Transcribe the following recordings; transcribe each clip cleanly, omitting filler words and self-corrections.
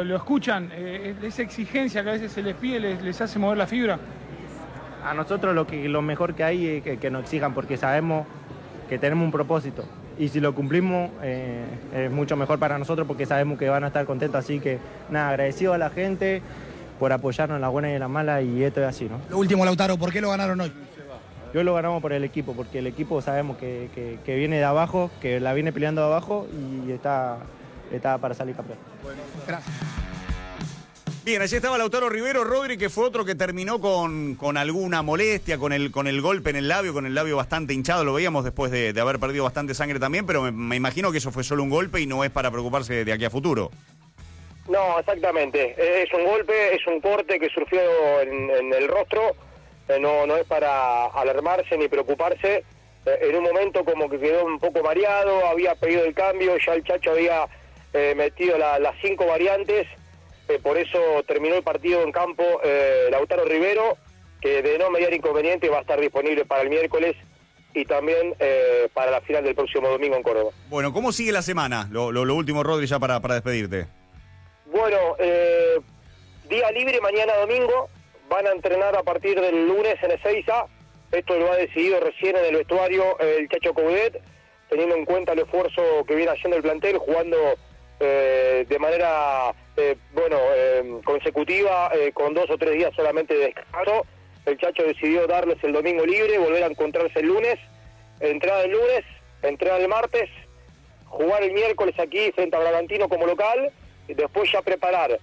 lo escuchan, esa exigencia que a veces se les pide les hace mover la fibra. A nosotros lo mejor que hay es que nos exijan, porque sabemos que tenemos un propósito. Y si lo cumplimos, es mucho mejor para nosotros, porque sabemos que van a estar contentos. Así que, nada, agradecido a la gente por apoyarnos en las buenas y en las malas, y esto es así, ¿no? Lo último, Lautaro, ¿por qué lo ganaron hoy? Yo lo ganamos por el equipo, porque el equipo sabemos que viene de abajo, que la viene peleando de abajo y está para salir campeón. Bueno, gracias. Bien, allí estaba Lautaro Rivero, Rodri, que fue otro que terminó con alguna molestia, con el golpe en el labio bastante hinchado. Lo veíamos después de haber perdido bastante sangre también, pero me imagino que eso fue solo un golpe y no es para preocuparse de aquí a futuro. No, exactamente. Es un golpe, es un corte que surgió en el rostro. No es para alarmarse ni preocuparse. En un momento como que quedó un poco mareado, había pedido el cambio, ya el Chacho había metido las 5 variantes. Por eso terminó el partido en campo Lautaro Rivero, que de no mediar inconveniente va a estar disponible para el miércoles y también para la final del próximo domingo en Córdoba. Bueno, ¿cómo sigue la semana? Lo último, Rodri, ya para despedirte. Bueno, día libre mañana domingo, van a entrenar a partir del lunes en Ezeiza. Esto lo ha decidido recién en el vestuario el Chacho Coudet, teniendo en cuenta el esfuerzo que viene haciendo el plantel, jugando de manera consecutiva, con 2 o 3 días solamente de descanso. El Chacho decidió darles el domingo libre, volver a encontrarse el lunes, entrada el lunes, entrada el martes, jugar el miércoles aquí frente a Bragantino como local, y después ya preparar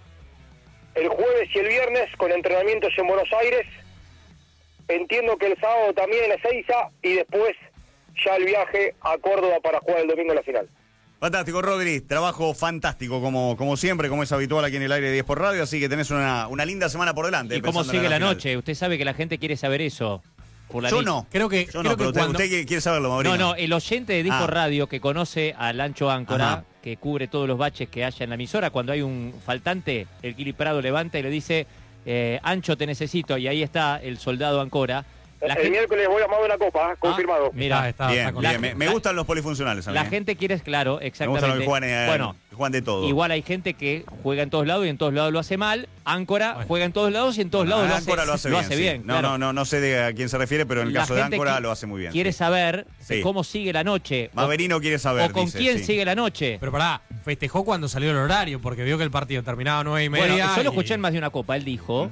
el jueves y el viernes con entrenamientos en Buenos Aires. Entiendo que el sábado también en Ezeiza, y después ya el viaje a Córdoba para jugar el domingo en la final. Fantástico, Rodri, trabajo fantástico como siempre, como es habitual aquí en el aire de 10 por Radio, así que tenés una linda semana por delante. ¿Y cómo sigue la noche? Usted sabe que la gente quiere saber eso. Yo no. Creo que Pero cuando... usted quiere saberlo, Mauricio. No, el oyente de Disco Radio que conoce al Ancho Áncora, Ajá, que cubre todos los baches que haya en la emisora, cuando hay un faltante, el Kili Prado levanta y le dice, Ancho, te necesito, y ahí está el soldado Áncora. El miércoles voy a armar una copa, confirmado. Mira, bien, me gustan los polifuncionales. La gente quiere, claro, exactamente. Me gustan los que juegan de todo. Igual hay gente que juega en todos lados y en todos lados lo hace mal. Áncora juega en todos lados y en todos lados lo hace bien. Claro. No sé a quién se refiere, pero en el caso de Áncora lo hace muy bien. Quiere saber cómo sigue la noche. Maverino quiere saber. O con quién sigue la noche. Pero pará, festejó cuando salió el horario, porque vio que el partido terminaba a 9:30. Bueno, yo lo escuché en más de una copa. Él dijo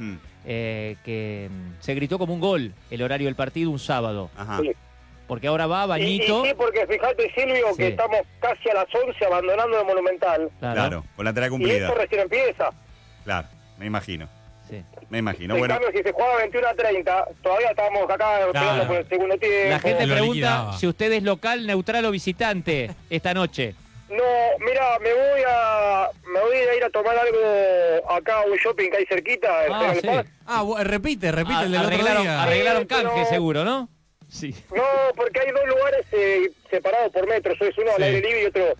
que se gritó como un gol el horario del partido un sábado. Ajá. Sí. Porque ahora va Bañito. Sí, porque fíjate, Silvio, que estamos casi a las 11 abandonando el Monumental. Claro, con la tarea Y cumplida. esto recién empieza. Claro, me imagino. Sí. Me imagino. En Bueno, cambio, si se juega 21:30, todavía estamos acá peleando por el segundo tiempo. La gente Lo pregunta liquidaba. si usted es local, neutral o visitante esta noche. No, mira, me voy a ir a tomar algo acá a un shopping que hay cerquita. Sí. Repite el del otro día. Arreglaron Sí, pero- canje seguro, ¿no? Sí. No, porque hay 2 lugares separados por metros. Es uno al aire libre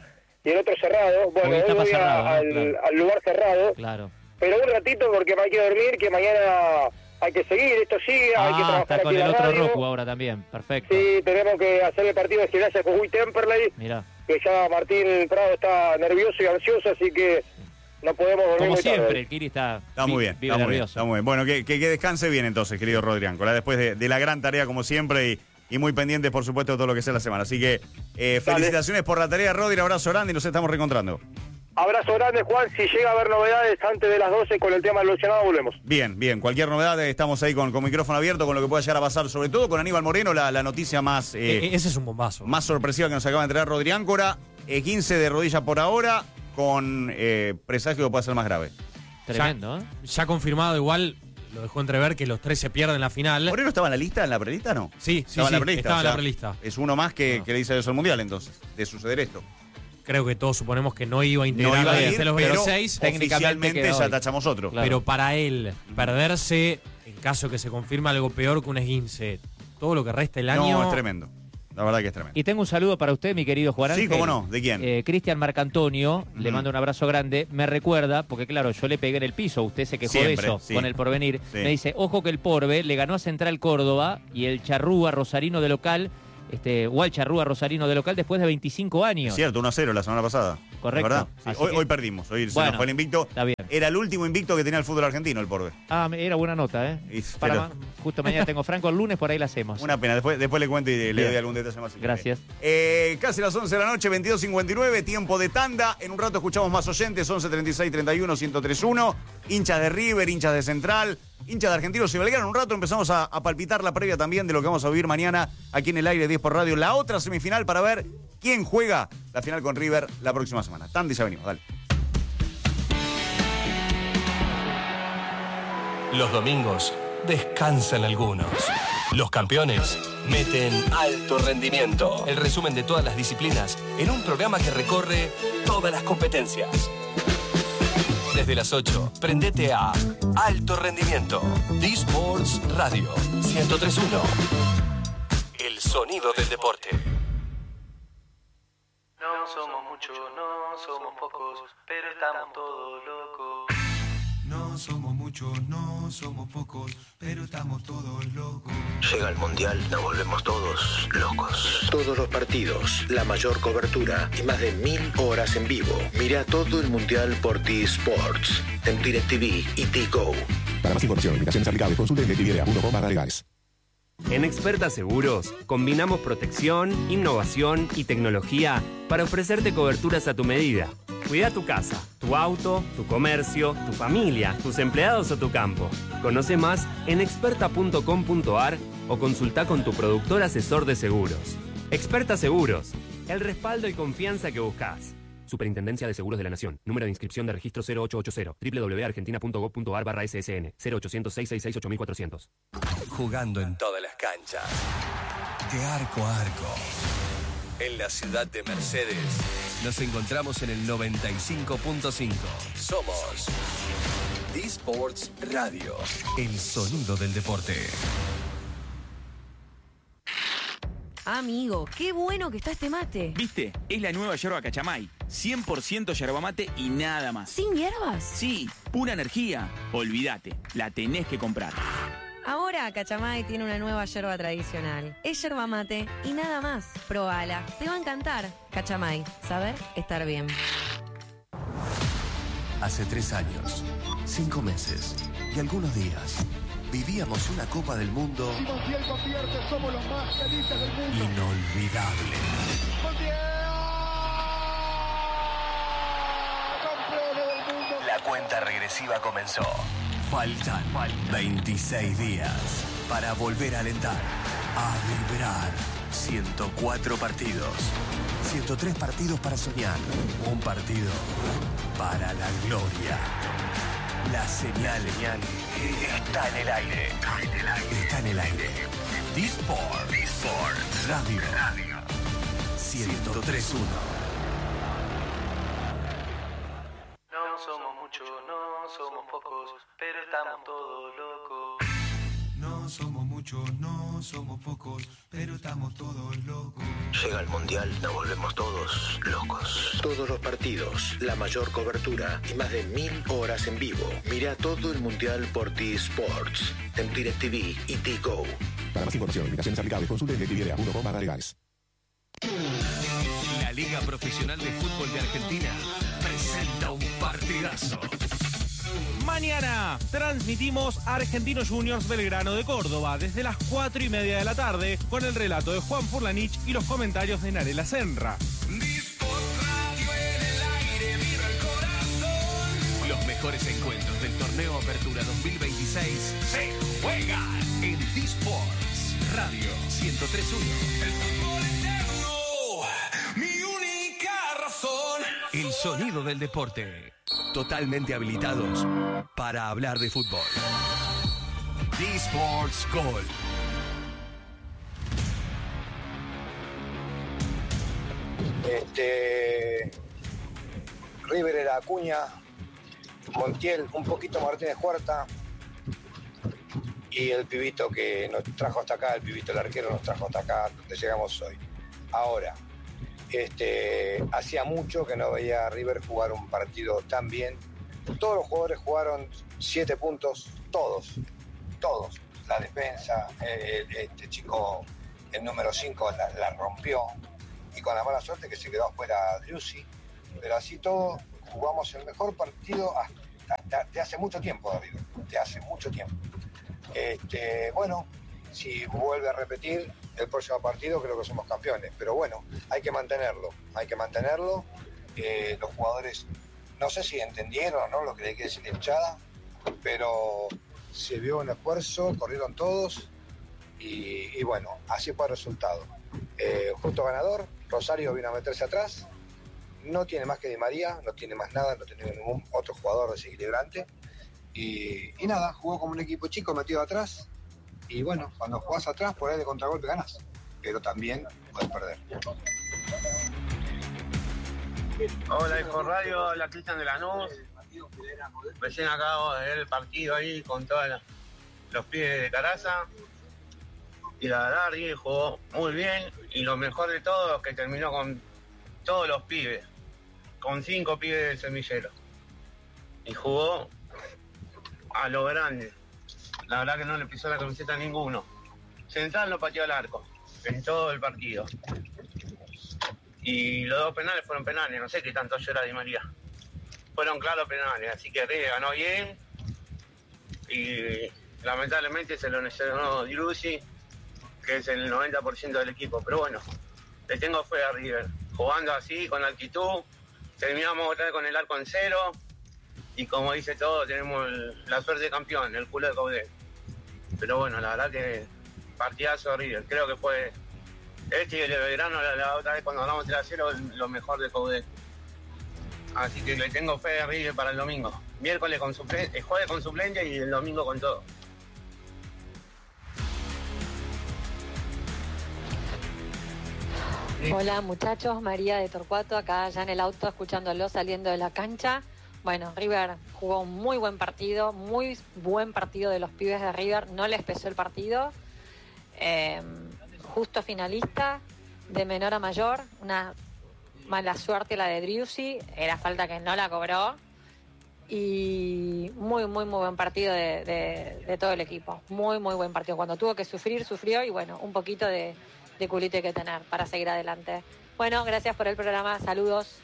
y el otro cerrado. Bueno, Hoy está hoy más voy cerrado, al, claro. al lugar cerrado. Claro. Pero un ratito porque me hay que dormir, que mañana hay que seguir, esto sigue, hay que trabajar está aquí con en el la otro radio. Roku ahora también. Perfecto. Sí, tenemos que hacer el partido de Gimnasia Jujuy Temperley, Mirá. que ya Martín Prado está nervioso y ansioso, así que no podemos dormir Como muy tarde. siempre, el Kiri está muy bien. vive Está muy bien. nervioso. Está muy bien. Bueno, que descanse bien entonces, querido Rodri Áncora, después de la gran tarea como siempre y muy pendientes, por supuesto, de todo lo que sea la semana. Así que felicitaciones por la tarea, Rodri. Abrazo grande y nos estamos reencontrando. Abrazo grande, Juan. Si llega a haber novedades antes de las 12 con el tema del lesionado, volvemos. Bien. Cualquier novedad, estamos ahí con micrófono abierto, con lo que pueda llegar a pasar, sobre todo con Aníbal Moreno, la noticia más Ese es un bombazo. más sorpresiva que nos acaba de entregar Rodri Áncora. 15 de rodilla por ahora, con presagio que puede ser más grave. Tremendo, ¿eh? Ya confirmado, igual lo dejó entrever que los 3 se pierden la final. ¿Moreno estaba en la lista, en la prelista, no? Sí, Estaba en la prelista. estaba o en sea, la prelista. Es uno más que le dice adiós al Mundial, entonces, de suceder esto. Creo que todos suponemos que no iba a No integrar iba a ir, desde los pero 26. técnicamente oficialmente queda ya hoy. tachamos otro. Claro. Pero para él, perderse, en caso que se confirme algo peor que un esguince, todo lo que resta el año... No, es tremendo. La verdad que es tremendo. Y tengo un saludo para usted, mi querido Juan Ángel. Sí, cómo no. ¿De quién? Cristian Marcantonio, le mando un abrazo grande. Me recuerda, porque claro, yo le pegué en el piso, usted se quejó Siempre, de eso, sí. con el Porvenir. Sí. Me dice, ojo que el Porve le ganó a Central Córdoba y el Charrúa Rosarino de local, o al Charrúa Rosarino de local después de 25 años. Cierto, 1-0 la semana pasada. Correcto. ¿Verdad? Sí, Así hoy que- perdimos, hoy se Bueno, nos fue el invicto. está bien. Era el último invicto que tenía el fútbol argentino, el Porbe. Ah, era buena nota, ¿eh? Y- Para pero- justo mañana tengo Franco, el lunes por ahí la hacemos. Una pena, después le cuento y le Bien. doy algún detalle más. si Gracias. quiere. Casi las 11 de la noche, 22:59, tiempo de tanda. En un rato escuchamos más oyentes, 11 36 31 1031. Hinchas de River, hinchas de Central, hinchas de Argentinos y Belgrano. En un rato empezamos a palpitar la previa también de lo que vamos a vivir mañana aquí en el aire 10 por radio. La otra semifinal para ver quién juega la final con River la próxima semana. Tanda y ya venimos, dale. Los domingos descansan algunos. Los campeones meten alto rendimiento. El resumen de todas las disciplinas en un programa que recorre todas las competencias. Desde las 8, prendete a Alto Rendimiento. D-Sports Radio 1031. El sonido del deporte. No somos muchos, no somos pocos, pero estamos todos locos. No somos muchos, no somos pocos, pero estamos todos locos. Llega el Mundial, nos volvemos todos locos. Todos los partidos, la mayor cobertura y más de 1000 horas en vivo. Mira todo el Mundial por T-Sports, en DirecTV y T-Go. Para más información, invitaciones aplicables, consulte en directv.com/legales. En Experta Seguros, combinamos protección, innovación y tecnología para ofrecerte coberturas a tu medida. Cuida tu casa, tu auto, tu comercio, tu familia, tus empleados o tu campo. Conoce más en experta.com.ar o consulta con tu productor asesor de seguros. Experta Seguros, el respaldo y confianza que buscas. Superintendencia de Seguros de la Nación. Número de inscripción de registro 0880. www.argentina.gov.ar/ssn. 0800-666-8400. Jugando en todas las canchas. De arco a arco. En la ciudad de Mercedes, nos encontramos en el 95.5. Somos D-Sports Radio, el sonido del deporte. Amigo, qué bueno que está este mate. ¿Viste? Es la nueva yerba Cachamay. 100% yerba mate y nada más. ¿Sin hierbas? Sí, pura energía. Olvídate, la tenés que comprar. Ahora Cachamay tiene una nueva yerba tradicional. Es yerba mate y nada más. Probala, te va a encantar. Cachamay, saber estar bien. Hace 3 años, 5 meses y algunos días, vivíamos una Copa del Mundo inolvidable. La cuenta regresiva comenzó. Faltan 26 días para volver a alentar, a vibrar. 104 partidos, 103 partidos para soñar, un partido para la gloria. La señal está en el aire. Está en el aire. D-Sports Radio 1031. No somos muchos, no somos pocos, pero estamos todos locos. No somos muchos, no somos pocos, pero estamos todos locos. Llega el Mundial, nos volvemos todos locos. Todos los partidos, la mayor cobertura y más de 1000 horas en vivo. Mira todo el Mundial por T-Sports, en DirecTV y T-Go. Para más información, invitaciones aplicables, consulte en directv.com/legales. La Liga Profesional de Fútbol de Argentina presenta un partidazo. Mañana transmitimos Argentinos Juniors Belgrano de Córdoba desde las 4:30 de la tarde con el relato de Juan Furlanich y los comentarios de Narela Senra. Los mejores encuentros del torneo Apertura 2026 se juegan en D-Sports Radio 1031. El fútbol eterno, mi única razón. El sonido del deporte. Totalmente habilitados para hablar de fútbol. D-Sports Gol. River era Acuña, Montiel, un poquito Martínez Huerta y el pibito que nos trajo hasta acá, el pibito el arquero nos trajo hasta acá, donde llegamos hoy. Ahora, hacía mucho que no veía a River jugar un partido tan bien. Todos los jugadores jugaron 7 puntos, todos. La defensa, este chico, el número 5, la rompió. Y con la mala suerte que se quedó afuera Driussi. pero así todo jugamos el mejor partido hasta de hace mucho tiempo, David, de hace mucho tiempo. Bueno, si vuelve a repetir el próximo partido, creo que somos campeones, pero bueno, hay que mantenerlo. Los jugadores, no sé si entendieron o no lo que le quiere decir la hinchada, pero se vio un esfuerzo, corrieron todos y bueno, así fue el resultado. Justo ganador, Rosario vino a meterse atrás, no tiene más que Di María, no tiene más nada, no tiene ningún otro jugador desequilibrante y nada, jugó como un equipo chico metido atrás y bueno, cuando jugás atrás por ahí de contragolpe ganás, pero también puedes perder. Hola, Hijo Radio, hola Cristian de Lanús. Recién acabo de ver el partido ahí con todos los pibes de Caraza. Y la verdad, River jugó muy bien. Y lo mejor de todo es que terminó con todos los pibes. Con 5 pibes del semillero. Y jugó a lo grande. La verdad que no le pisó la camiseta a ninguno. Central no pateó al arco en todo el partido. Y los 2 penales fueron penales, no sé qué tanto llora Di María. Fueron claros penales, así que River ganó bien. Y lamentablemente se lo lesionó Di Lucy, que es el 90% del equipo. Pero bueno, le tengo fe a River. Jugando así, con actitud, terminamos otra vez con el arco en 0. Y como dice todo, tenemos la suerte de campeón, el culo de Caudel. Pero bueno, la verdad que partidazo de River. Creo que fue y el de Belgrano la otra vez cuando ganamos 3-0 lo mejor de Caudel. Así que le tengo fe a River para el domingo. Miércoles con suplente, jueves con suplente y el domingo con todo. Hola muchachos, María de Torcuato, acá ya en el auto escuchándolo saliendo de la cancha. Bueno, River jugó un muy buen partido de los pibes de River, no les pesó el partido. Justo finalista, de menor a mayor, una mala suerte la de Driussi, era falta que no la cobró. Y muy buen partido de todo el equipo, muy buen partido. Cuando tuvo que sufrir, sufrió y bueno, un poquito de culito hay que tener para seguir adelante. Bueno, gracias por el programa, saludos.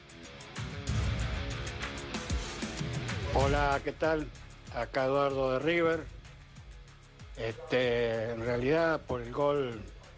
Hola, ¿qué tal? Acá Eduardo de River. En realidad por el gol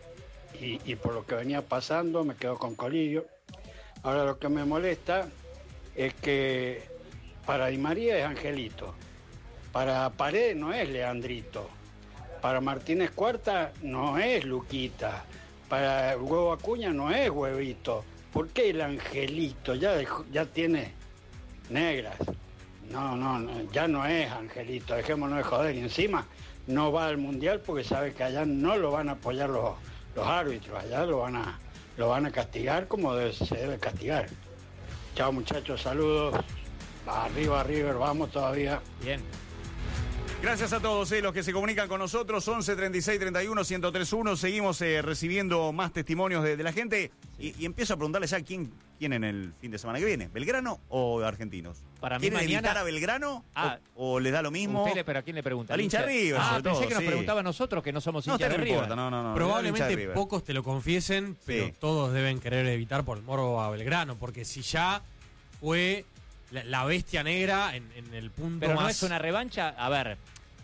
y por lo que venía pasando me quedo con Colillo. Ahora lo que me molesta es que para Di María es Angelito, para Paredes no es Leandrito, para Martínez Cuarta no es Luquita, para el Huevo Acuña no es Huevito. ¿Por qué el Angelito? Ya tiene negras. No, ya no es Angelito, dejémonos de joder. Y encima no va al Mundial porque sabe que allá no lo van a apoyar los árbitros, allá lo van a castigar como se debe castigar. Chao muchachos, saludos. Arriba River, vamos todavía. Bien. Gracias a todos los que se comunican con nosotros, 11 36 31 1031. Seguimos recibiendo más testimonios de la gente y empiezo a preguntarle ya quién en el fin de semana que viene, ¿Belgrano o Argentinos? Para mí ¿Quieren mañana evitar a Belgrano o les da lo mismo? ¿Pero a quién le pregunta? Al hincha River, sobre todo. Pensé que nos preguntaba a nosotros que no somos hinchas de River. No. Probablemente pocos te lo confiesen, pero todos deben querer evitar por el morbo a Belgrano, porque si ya fue la bestia negra en el punto pero más... no es una revancha, a ver,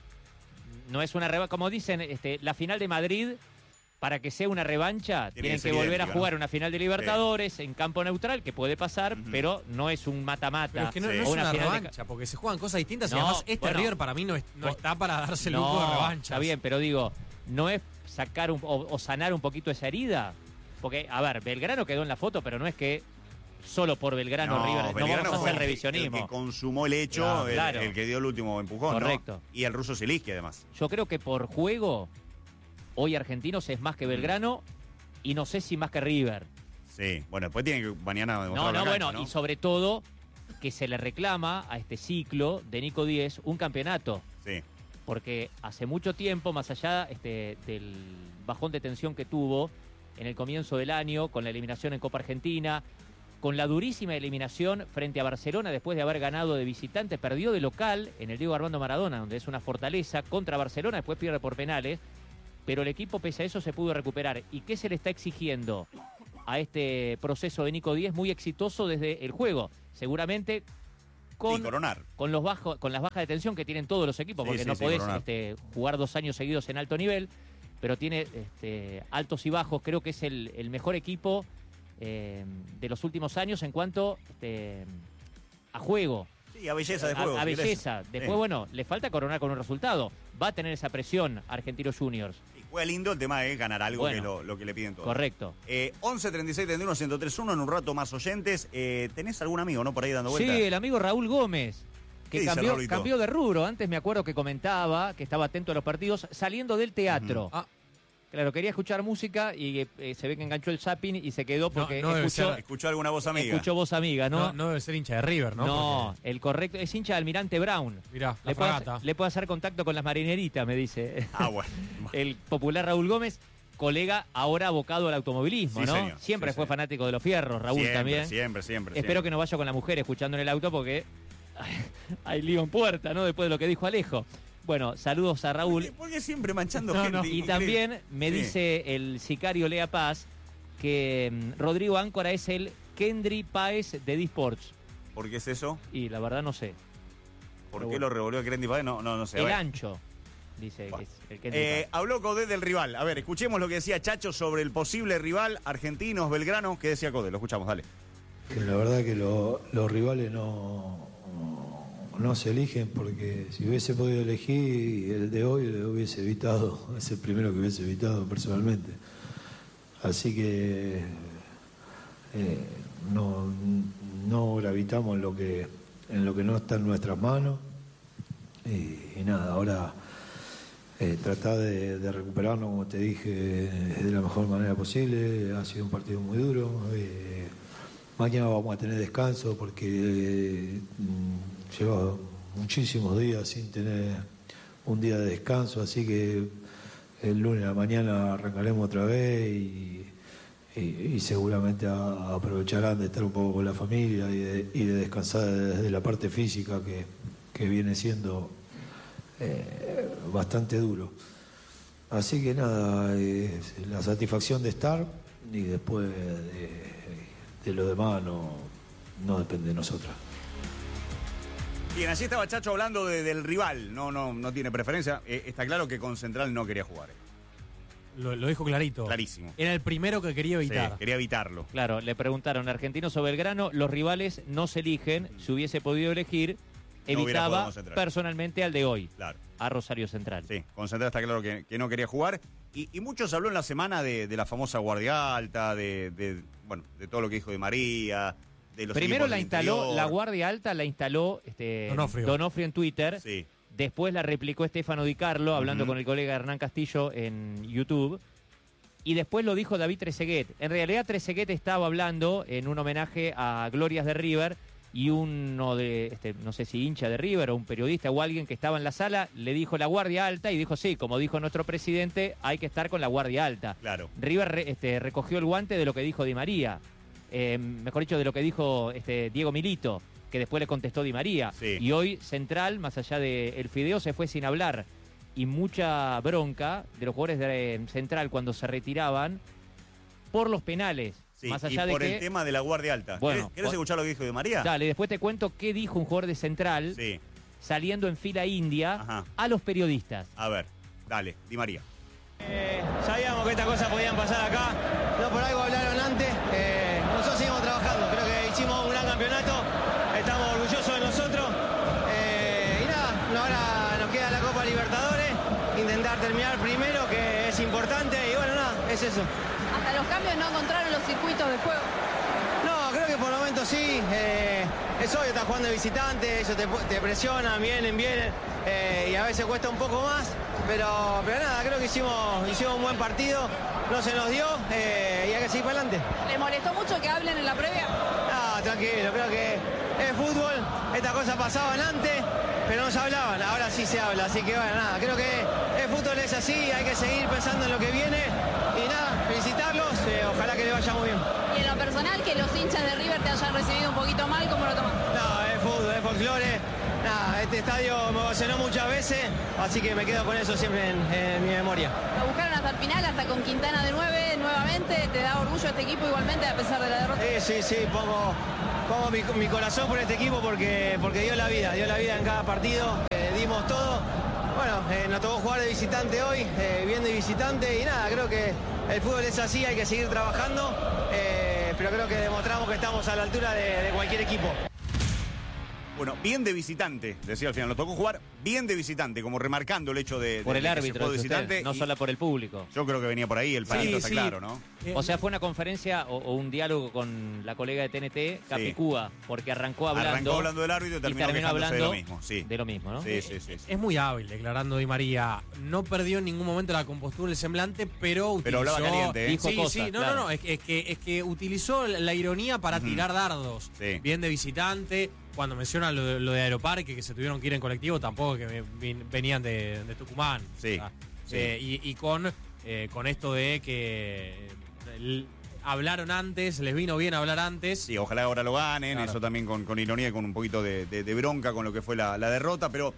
no es una revancha, como dicen, la final de Madrid, para que sea una revancha, tienen que volver a jugar una final de Libertadores en campo neutral, que puede pasar, pero no es un mata-mata. Pero es que no es una revancha, porque se juegan cosas distintas y además River para mí no está para darse el lujo de revancha. Está bien, pero digo, no es sacar o sanar un poquito esa herida, porque, a ver, Belgrano quedó en la foto, pero no es que solo por Belgrano River, no vamos a hacer revisionismo. El que consumó el hecho, claro. el que dio el último empujón, correcto. ¿no? Y el ruso Zielinski, además. Yo creo que por juego, hoy Argentinos es más que Belgrano y no sé si más que River. Sí, bueno, después tiene que mañana demostrar y sobre todo que se le reclama a este ciclo de Nico Díez un campeonato. Sí. Porque hace mucho tiempo, más allá del bajón de tensión que tuvo en el comienzo del año, con la eliminación en Copa Argentina, con la durísima eliminación frente a Barcelona después de haber ganado de visitante, perdió de local en el Diego Armando Maradona, donde es una fortaleza, contra Barcelona, después pierde por penales, pero el equipo pese a eso se pudo recuperar. ¿Y qué se le está exigiendo? a este proceso de Nico Díez muy exitoso desde el juego. Seguramente con las bajas de tensión que tienen todos los equipos, porque no podés jugar 2 años seguidos en alto nivel, pero tiene altos y bajos. Creo que es el mejor equipo de los últimos años en cuanto a juego. Sí, a belleza de juego. A belleza. Después, bueno, le falta coronar con un resultado. Va a tener esa presión Argentinos Juniors. Y juega lindo, el tema es ganar algo, bueno, que lo que le piden todos. Correcto. 11 36 31 1031, en un rato más oyentes. ¿Tenés algún amigo, no, por ahí dando vueltas? Sí, el amigo Raúl Gómez, que cambió de rubro. Antes me acuerdo que comentaba que estaba atento a los partidos saliendo del teatro. Claro, quería escuchar música y se ve que enganchó el zapping y se quedó porque escuchó alguna voz amiga. Escuchó voz amiga, ¿no? No debe ser hincha de River, ¿no? No, porque... el correcto es hincha de Almirante Brown. Mirá, le puede hacer contacto con las marineritas, me dice. Bueno. El popular Raúl Gómez, colega ahora abocado al automovilismo, sí, ¿no? Señor. Siempre fue fanático de los fierros, Raúl también. Siempre. Espero que no vaya con la mujer escuchando en el auto porque hay lío en puerta, ¿no? Después de lo que dijo Alejo. Bueno, saludos a Raúl. ¿Por qué siempre manchando gente? Y también me dice el sicario Lea Paz que Rodrigo Áncora es el Kendry Páez de D-Sports. ¿Por qué es eso? Y la verdad no sé. ¿Por qué lo revolvió Kendry Páez? No sé. El ancho, dice que es el Kendry Páez. Habló Codé del rival. A ver, escuchemos lo que decía Chacho sobre el posible rival Argentinos Belgrano. ¿Qué decía Codé? Lo escuchamos, dale. La verdad que los rivales no se eligen, porque si hubiese podido elegir el de hoy lo hubiese evitado, es el primero que hubiese evitado personalmente. Así que no gravitamos en lo que no está en nuestras manos y nada, ahora tratar de recuperarnos, como te dije, de la mejor manera posible. Ha sido un partido muy duro. Mañana vamos a tener descanso porque lleva muchísimos días sin tener un día de descanso, así que el lunes a la mañana arrancaremos otra vez y seguramente aprovecharán de estar un poco con la familia y de descansar desde la parte física que viene siendo bastante duro. Así que nada, la satisfacción de estar y después de lo demás no depende de nosotros. Bien, allí estaba Chacho hablando del rival, no tiene preferencia. Está claro que con Central no quería jugar. Lo dijo clarito. Clarísimo. Era el primero que quería evitar. Sí, quería evitarlo. Claro, le preguntaron Argentinos o Belgrano, los rivales no se eligen, si hubiese podido elegir, evitaba personalmente al de hoy, claro, a Rosario Central. Sí, con Central está claro que no quería jugar. Y muchos habló en la semana de la famosa guardia alta, de todo lo que dijo Di María. Primero la instaló, la guardia alta la instaló Donofrio en Twitter. Sí. Después la replicó Stefano Di Carlo, hablando con el colega Hernán Castillo en YouTube. Y después lo dijo David Trezeguet. En realidad Trezeguet estaba hablando en un homenaje a Glorias de River, y uno de, no sé si hincha de River o un periodista o alguien que estaba en la sala, le dijo la guardia alta y dijo sí, como dijo nuestro presidente, hay que estar con la guardia alta. Claro. River recogió el guante de lo que dijo Di María. Mejor dicho, de lo que dijo Diego Milito, que después le contestó Di María. Sí. Y hoy Central, más allá del fideo, se fue sin hablar. Y mucha bronca de los jugadores de Central cuando se retiraban por los penales. Sí, más allá y por de el tema de la guardia alta. Bueno, ¿Querés escuchar lo que dijo Di María? Dale, después te cuento qué dijo un jugador de Central saliendo en fila india a los periodistas. A ver, dale, Di María. Sabíamos que estas cosas podían pasar acá, no por algo hablaron antes, nosotros seguimos trabajando, creo que hicimos un gran campeonato, estamos orgullosos de nosotros y nada, ahora nos queda la Copa Libertadores, intentar terminar primero, que es importante, y bueno, nada, es eso. ¿Hasta los cambios no encontraron los circuitos de juego? No, creo que por el momento sí, es obvio, estás jugando de visitante, ellos te presionan, vienen, y a veces cuesta un poco más, pero nada, creo que hicimos un buen partido, no se nos dio y hay que seguir para adelante. ¿Le molestó mucho que hablen en la previa? No, tranquilo, creo que es fútbol, estas cosas pasaban antes, pero no se hablaban, ahora sí se habla, así que bueno, nada, creo que el fútbol es así, hay que seguir pensando en lo que viene y nada, felicitarlos, ojalá que le vaya muy bien. Y en lo personal, que los hinchas de River te hayan recibido un poquito mal, ¿cómo lo toman? No, es fútbol, es folclore, nada, este estadio me ovacionó muchas veces, así que me quedo con eso siempre en mi memoria. Lo buscaron hasta el final, hasta con Quintana de 9, nuevamente. ¿Te da orgullo este equipo igualmente a pesar de la derrota? Sí, pongo mi corazón por este equipo porque dio la vida en cada partido, dimos todo. Bueno, nos tocó jugar de visitante hoy, bien de visitante y nada, creo que el fútbol es así, hay que seguir trabajando, pero creo que demostramos que estamos a la altura de cualquier equipo. Bueno, bien de visitante, decía al final, nos tocó jugar bien de visitante, como remarcando el hecho de por el de árbitro, de visitante, no solo por el público. Yo creo que venía por ahí, el palito está claro, ¿no? O sea, fue una conferencia o un diálogo con la colega de TNT, Capicúa, porque arrancó hablando del árbitro y terminó hablando de lo mismo. Sí. De lo mismo, ¿no? Sí. Es muy hábil declarando Di María. No perdió en ningún momento la compostura, el semblante, pero utilizó... Pero hablaba caliente, ¿eh? Dijo cosas, No, no, es que utilizó la ironía para tirar dardos. Sí. Bien de visitante. Cuando menciona lo de Aeroparque, que se tuvieron que ir en colectivo, tampoco que venían de Tucumán. Sí. O sea, y con esto de que hablaron antes, les vino bien hablar antes. Sí, ojalá ahora lo ganen, Claro. eso también con ironía y con un poquito de bronca con lo que fue la derrota, pero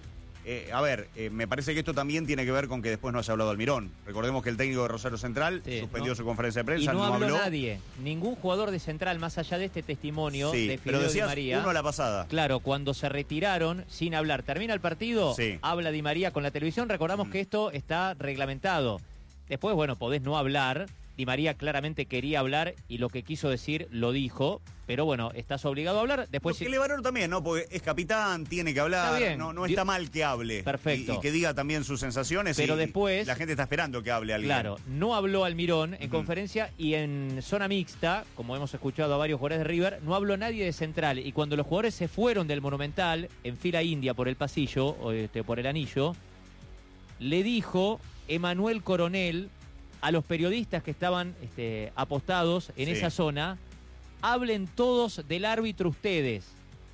me parece que esto también tiene que ver con que después no haya hablado Almirón. Recordemos que el técnico de Rosario Central suspendió su conferencia de prensa, y no habló nadie, ningún jugador de Central, más allá de este testimonio de Fideo Di María. Uno a la pasada. Claro, cuando se retiraron sin hablar, termina el partido, habla Di María con la televisión, recordamos que esto está reglamentado. Después, bueno, podés no hablar. Di María claramente quería hablar y lo que quiso decir lo dijo, pero bueno, estás obligado a hablar. Después que Levarón también, ¿no? Porque es capitán, tiene que hablar, está bien. No está mal que hable. Perfecto. Y que diga también sus sensaciones. Pero después, la gente está esperando que hable alguien. Claro, no habló Almirón en conferencia y en zona mixta, como hemos escuchado a varios jugadores de River, no habló nadie de Central. Y cuando los jugadores se fueron del Monumental, en fila india por el pasillo, por el anillo, le dijo Emanuel Coronel a los periodistas que estaban apostados en esa zona, hablen todos del árbitro ustedes,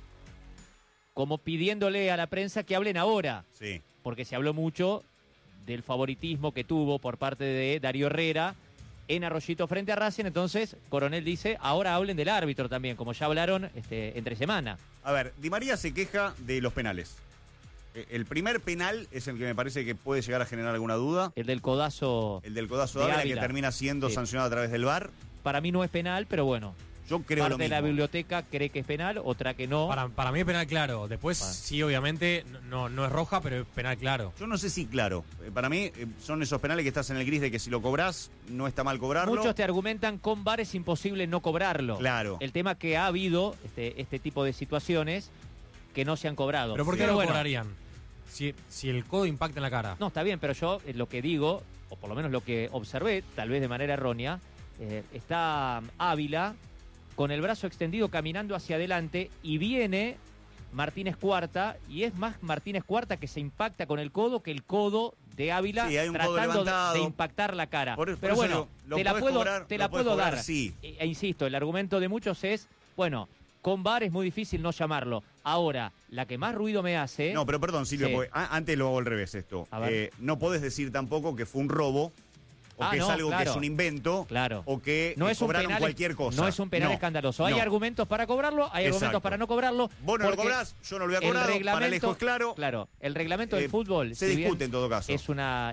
como pidiéndole a la prensa que hablen ahora, porque se habló mucho del favoritismo que tuvo por parte de Darío Herrera en Arroyito frente a Racing. Entonces Coronel dice, ahora hablen del árbitro también, como ya hablaron entre semana. A ver, Di María se queja de los penales. El primer penal es el que me parece que puede llegar a generar alguna duda. El del codazo. El del codazo de Ávila, que termina siendo sancionado a través del VAR. Para mí no es penal, pero bueno. Yo creo parte lo mismo. de la biblioteca cree que es penal, otra que no. Para mí es penal claro. Después sí, obviamente, no es roja, pero es penal claro. Yo no sé si claro. Para mí son esos penales que estás en el gris de que si lo cobrás, no está mal cobrarlo. Muchos te argumentan con VAR es imposible no cobrarlo. Claro. El tema que ha habido este tipo de situaciones que no se han cobrado. ¿Pero por qué no cobrarían? Si el codo impacta en la cara. No, está bien, pero yo lo que digo, o por lo menos lo que observé, tal vez de manera errónea, está Ávila con el brazo extendido caminando hacia adelante y viene Martínez Cuarta, y es más Martínez Cuarta que se impacta con el codo que el codo de Ávila tratando de impactar la cara. Pero bueno, te la puedo dar. Sí. E insisto, el argumento de muchos es, bueno, con VAR es muy difícil no llamarlo. Ahora, la que más ruido me hace... No, pero perdón, Silvio, porque antes lo hago al revés esto. No podés decir tampoco que fue un robo, o que es algo que es un invento, o que no es cobraron un penal, cualquier cosa. No es un penal escandaloso. Hay argumentos para cobrarlo, hay argumentos para no cobrarlo. Vos no lo cobrás, yo no lo voy a cobrar, para Alejo es claro. Claro, el reglamento del fútbol... Se discute en todo caso. Es una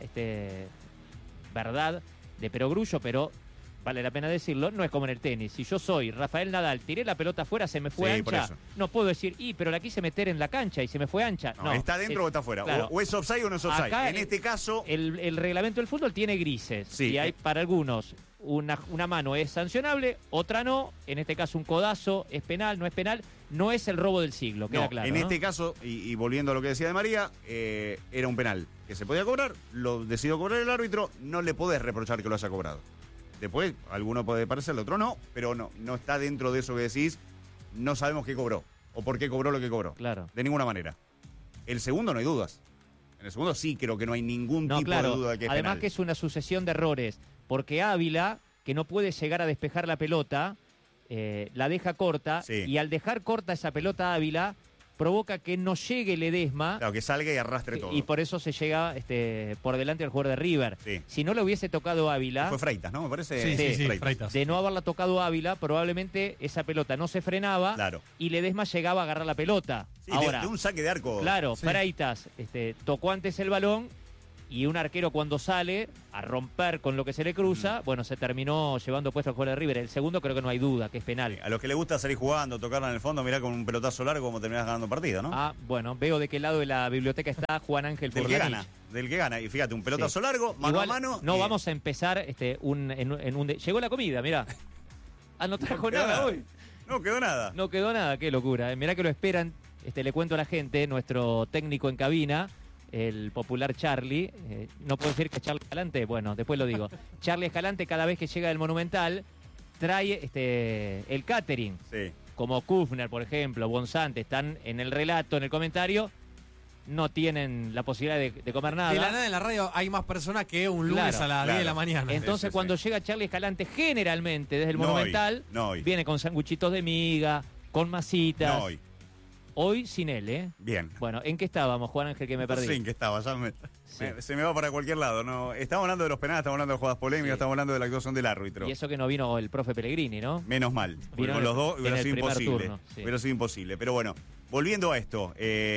verdad de perogrullo, pero... vale la pena decirlo, no es como en el tenis. Si yo soy Rafael Nadal, tiré la pelota afuera, se me fue ancha, no puedo decir, pero la quise meter en la cancha y se me fue ancha. No, ¿está dentro o está afuera? Claro. O es offside o no es offside. Acá en este caso... El reglamento del fútbol tiene grises. Y hay para algunos una mano es sancionable, otra no. En este caso un codazo es penal, no es penal. No es el robo del siglo, queda claro. En este caso, y volviendo a lo que decía de María, era un penal que se podía cobrar, lo decidió cobrar el árbitro, no le podés reprochar que lo haya cobrado. Después, alguno puede parecerle, otro no, pero no está dentro de eso que decís, no sabemos qué cobró, o por qué cobró lo que cobró. Claro. De ninguna manera. El segundo no hay dudas. En el segundo sí creo que no hay ningún tipo de duda de que es Además penal. que es una sucesión de errores, porque Ávila, que no puede llegar a despejar la pelota, la deja corta, y al dejar corta esa pelota Ávila, provoca que no llegue Ledesma. Claro, que salga y arrastre todo. Y por eso se llega por delante al jugador de River. Si no le hubiese tocado Ávila... Fue Freitas, ¿no? Me parece. Sí, Freitas. De no haberla tocado Ávila, probablemente esa pelota no se frenaba y Ledesma llegaba a agarrar la pelota. Sí, Ahora, de un saque de arco. Claro, Sí. Freitas tocó antes el balón y un arquero cuando sale a romper con lo que se le cruza, bueno, se terminó llevando puesto al jugador de River. El segundo creo que no hay duda, que es penal. A los que les gusta salir jugando, tocarla en el fondo, mirá con un pelotazo largo como terminás ganando partido, ¿no? Ah, bueno, veo de qué lado de la biblioteca está Juan Ángel Del que Furlanich. gana, del que gana. Y fíjate, un pelotazo Sí. largo, mano Igual, a mano. No, vamos a empezar llegó la comida, mirá. Ah, no trajo nada hoy. No quedó nada. No quedó nada, qué locura. Mirá que lo esperan, le cuento a la gente, nuestro técnico en cabina, el popular Charlie, no puedo decir que es Charlie Escalante, bueno, después lo digo. Charlie Escalante cada vez que llega del Monumental trae el catering. Sí. Como Kufner, por ejemplo, Bonzante, están en el relato, en el comentario, no tienen la posibilidad de comer nada. De la nada en la radio hay más personas que un lunes Claro, a las 10 de la mañana. Entonces, cuando llega Charlie Escalante, generalmente desde el No Monumental, no hoy. viene con sanguchitos de miga, con masitas. No hoy. Hoy sin él, ¿eh? Bien. Bueno, ¿en qué estábamos, Juan Ángel, que me perdí? No sé en qué estaba, se me va para cualquier lado. No, estamos hablando de los penales, estamos hablando de jugadas polémicas, estamos hablando de la actuación del árbitro. Y eso que no vino el profe Pellegrini, ¿no? Menos mal, porque Vino con los dos hubiera en el sido primer imposible. turno, sí. Hubiera sido imposible. Pero bueno, volviendo a esto,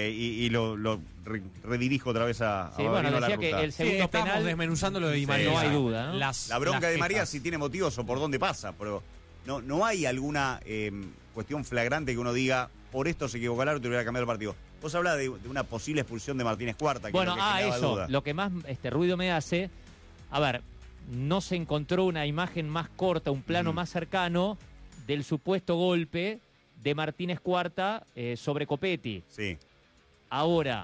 y lo redirijo otra vez a Sí, bueno, la decía ruta. que el segundo estamos penal desmenuzando lo de Di María. no hay duda, ¿no? La bronca las de María quejas. si tiene motivos o por dónde pasa, pero no hay alguna cuestión flagrante que uno diga, por esto se equivocó el árbitro y hubiera cambiado el partido. Vos hablás de una posible expulsión de Martínez Cuarta. Que Bueno, es lo que generaba eso, duda. lo que más ruido me hace, a ver, no se encontró una imagen más corta, un plano más cercano del supuesto golpe de Martínez Cuarta sobre Copetti. Sí. Ahora,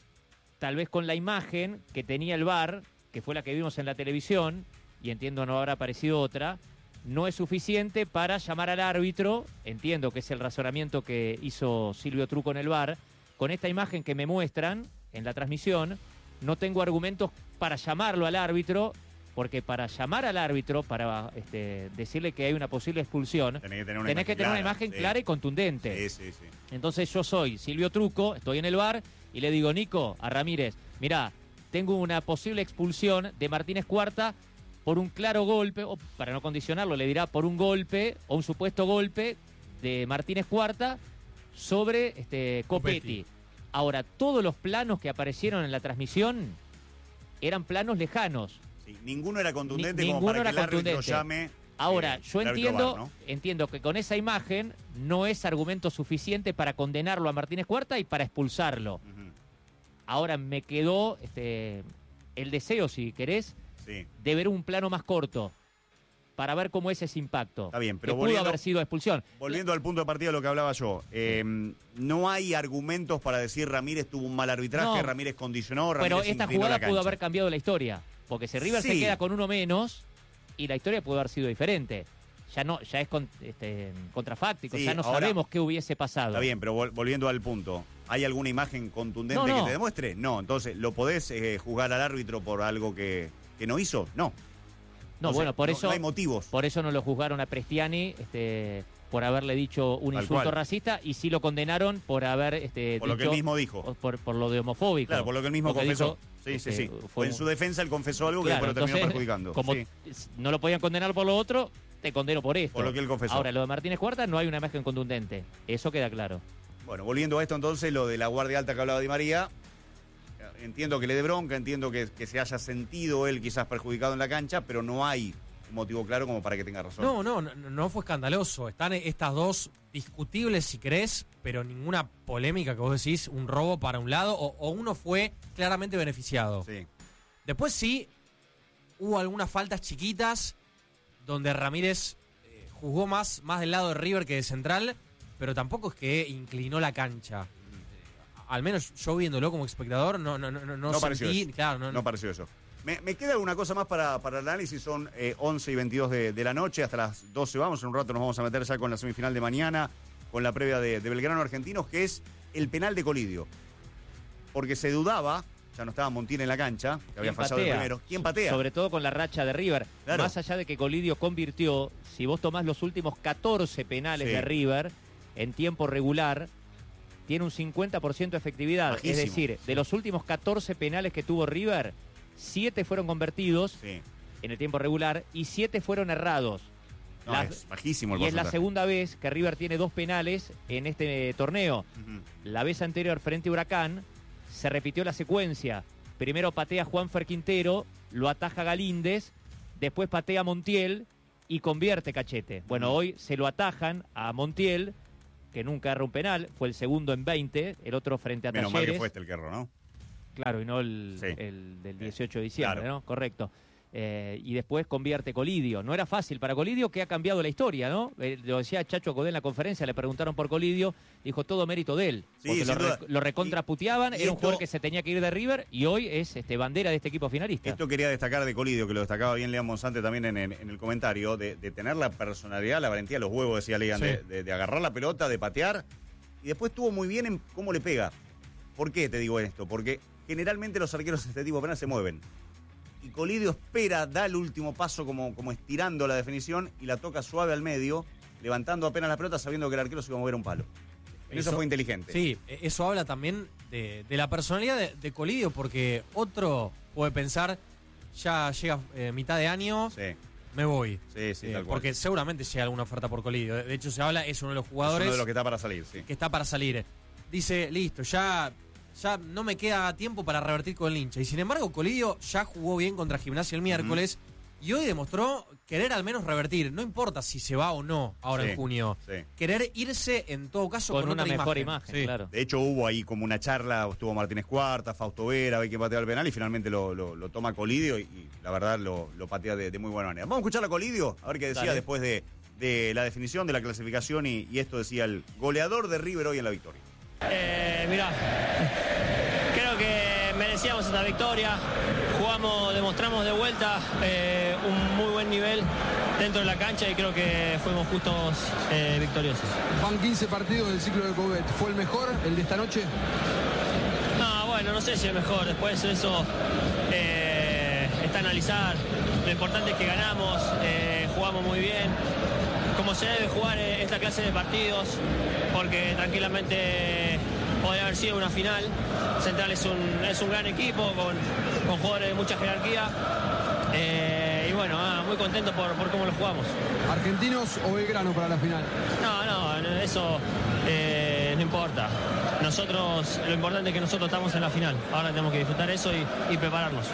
tal vez con la imagen que tenía el VAR, que fue la que vimos en la televisión, y entiendo no habrá aparecido otra, no es suficiente para llamar al árbitro, entiendo que es el razonamiento que hizo Silvio Truco en el VAR, con esta imagen que me muestran en la transmisión, no tengo argumentos para llamarlo al árbitro, porque para llamar al árbitro, para decirle que hay una posible expulsión, tenés que tener una imagen sí. clara y contundente. Sí. Entonces yo soy Silvio Truco, estoy en el VAR y le digo, Nico, a Ramírez, mirá, tengo una posible expulsión de Martínez Cuarta por un claro golpe, o para no condicionarlo, le dirá por un golpe o un supuesto golpe de Martínez Cuarta sobre Copetti. Ahora, todos los planos que aparecieron en la transmisión eran planos lejanos. Sí, ninguno era contundente como Ninguno para que era el árbitro contundente. llame. Ahora, yo el árbitro entiendo, VAR, ¿no? entiendo que con esa imagen no es argumento suficiente para condenarlo a Martínez Cuarta y para expulsarlo. Ahora me quedó el deseo, si querés, Sí. de ver un plano más corto para ver cómo es ese impacto. Está bien, pero que pudo haber sido expulsión. Volviendo al punto de partida de lo que hablaba yo, no hay argumentos para decir Ramírez tuvo un mal arbitraje, No. Ramírez condicionó, Ramírez Pero esta inclinó jugada la pudo cancha. haber cambiado la historia. Porque si River se Sí. queda con uno menos y la historia pudo haber sido diferente. Ya es contrafáctico, Sí, ya no ahora- sabemos qué hubiese pasado. Está bien, pero volviendo al punto, ¿hay alguna imagen contundente No. que te demuestre? No, entonces, ¿lo podés juzgar al árbitro por algo que no hizo? No. No, Entonces, bueno, por no eso no hay motivos. Por eso no lo juzgaron a Prestiani por haberle dicho un Tal insulto cual. racista y sí lo condenaron por haber Por lo que él mismo dijo. por lo de homofóbico. Claro, por lo que él mismo Porque confesó. dijo, Sí. fue En su defensa él confesó algo Claro, que después lo terminó entonces, perjudicando. Como Sí. no lo podían condenar por lo otro, te condeno por esto. Por lo que él confesó. Ahora, lo de Martínez Cuarta no hay una imagen contundente. Eso queda claro. Bueno, volviendo a esto entonces, lo de la guardia alta que hablaba Di María, entiendo que le dé bronca, entiendo que se haya sentido él quizás perjudicado en la cancha, pero no hay un motivo claro como para que tenga razón. No fue escandaloso. Están estas dos discutibles, si querés, pero ninguna polémica que vos decís, un robo para un lado, o uno fue claramente beneficiado. Sí. Después sí, hubo algunas faltas chiquitas donde Ramírez jugó más del lado de River que de Central, pero tampoco es que inclinó la cancha. Al menos yo viéndolo como espectador no pareció sentí... eso. Claro, No pareció eso. Me queda alguna cosa más para el análisis, son 11 y 22 de la noche, hasta las 12 vamos, en un rato nos vamos a meter ya con la semifinal de mañana, con la previa de Belgrano Argentinos, que es el penal de Colidio. Porque se dudaba, ya no estaba Montiel en la cancha, que había fallado el primero. ¿Quién patea? Sobre todo con la racha de River. Claro. Más allá de que Colidio convirtió, si vos tomás los últimos 14 penales Sí. de River en tiempo regular, tiene un 50% de efectividad. Bajísimo. Es decir, de los últimos 14 penales que tuvo River, 7 fueron convertidos en el tiempo regular y 7 fueron errados. No, es bajísimo el Y es la porcentaje. segunda vez que River tiene 2 penales en este torneo. La vez anterior frente a Huracán se repitió la secuencia. Primero patea Juanfer Quintero, lo ataja Galíndez, después patea Montiel y convierte Cachete. Bueno, hoy se lo atajan a Montiel, que nunca erra un penal, fue el segundo en 20, el otro frente a Menos Talleres. mal que fue este el que erró, ¿no? Claro, y no el del 18 de diciembre, claro. ¿no? Correcto. Y después convierte Colidio. No era fácil para Colidio, que ha cambiado la historia, ¿no? Lo decía Chacho Acodé en la conferencia, le preguntaron por Colidio, dijo todo mérito de él. Sí, Porque sin duda. lo recontraputeaban, Y era un esto- jugador que se tenía que ir de River y hoy es bandera de este equipo finalista. Esto quería destacar de Colidio, que lo destacaba bien Lean Monsante también en el comentario, de tener la personalidad, la valentía, los huevos, decía Lean, Sí. de agarrar la pelota, de patear, y después estuvo muy bien en cómo le pega. ¿Por qué te digo esto? Porque generalmente los arqueros de este tipo apenas se mueven. Y Colidio espera, da el último paso como estirando la definición y la toca suave al medio, levantando apenas la pelota sabiendo que el arquero se iba a mover a un palo. Eso fue inteligente. Sí, eso habla también de la personalidad de Colidio, porque otro puede pensar, ya llega mitad de año, me voy. Sí, tal cual. Porque seguramente llega alguna oferta por Colidio. De hecho, se habla, es uno de los jugadores Es uno de los que está para salir, sí. que está para salir. Dice, listo, ya no me queda tiempo para revertir con el hincha. Y sin embargo, Colidio ya jugó bien contra Gimnasia el miércoles y hoy demostró querer al menos revertir. No importa si se va o no ahora Sí, en junio. sí. Querer irse en todo caso Con con una otra mejor imagen, Sí. claro. De hecho, hubo ahí como una charla, estuvo Martínez Cuarta, Fausto Vera, ve que patea el penal y finalmente lo toma Colidio y la verdad lo patea de muy buena manera. Vamos a escuchar a Colidio, a ver qué decía Dale. después de la definición, de la clasificación y esto decía el goleador de River hoy en la victoria. Mirá, creo que merecíamos esta victoria. Demostramos de vuelta un muy buen nivel dentro de la cancha y creo que fuimos justos victoriosos. Van 15 partidos del ciclo de Coudet. ¿Fue el mejor, el de esta noche? No, bueno, no sé si es mejor. Después eso está a analizar. Lo importante es que ganamos, jugamos muy bien. Como se debe jugar esta clase de partidos, porque tranquilamente podría haber sido una final. Central es un gran equipo con jugadores de mucha jerarquía. Y bueno, muy contento por cómo lo jugamos. ¿Argentinos o Belgrano para la final? No, eso no importa. Lo importante es que nosotros estamos en la final. Ahora tenemos que disfrutar eso y prepararnos.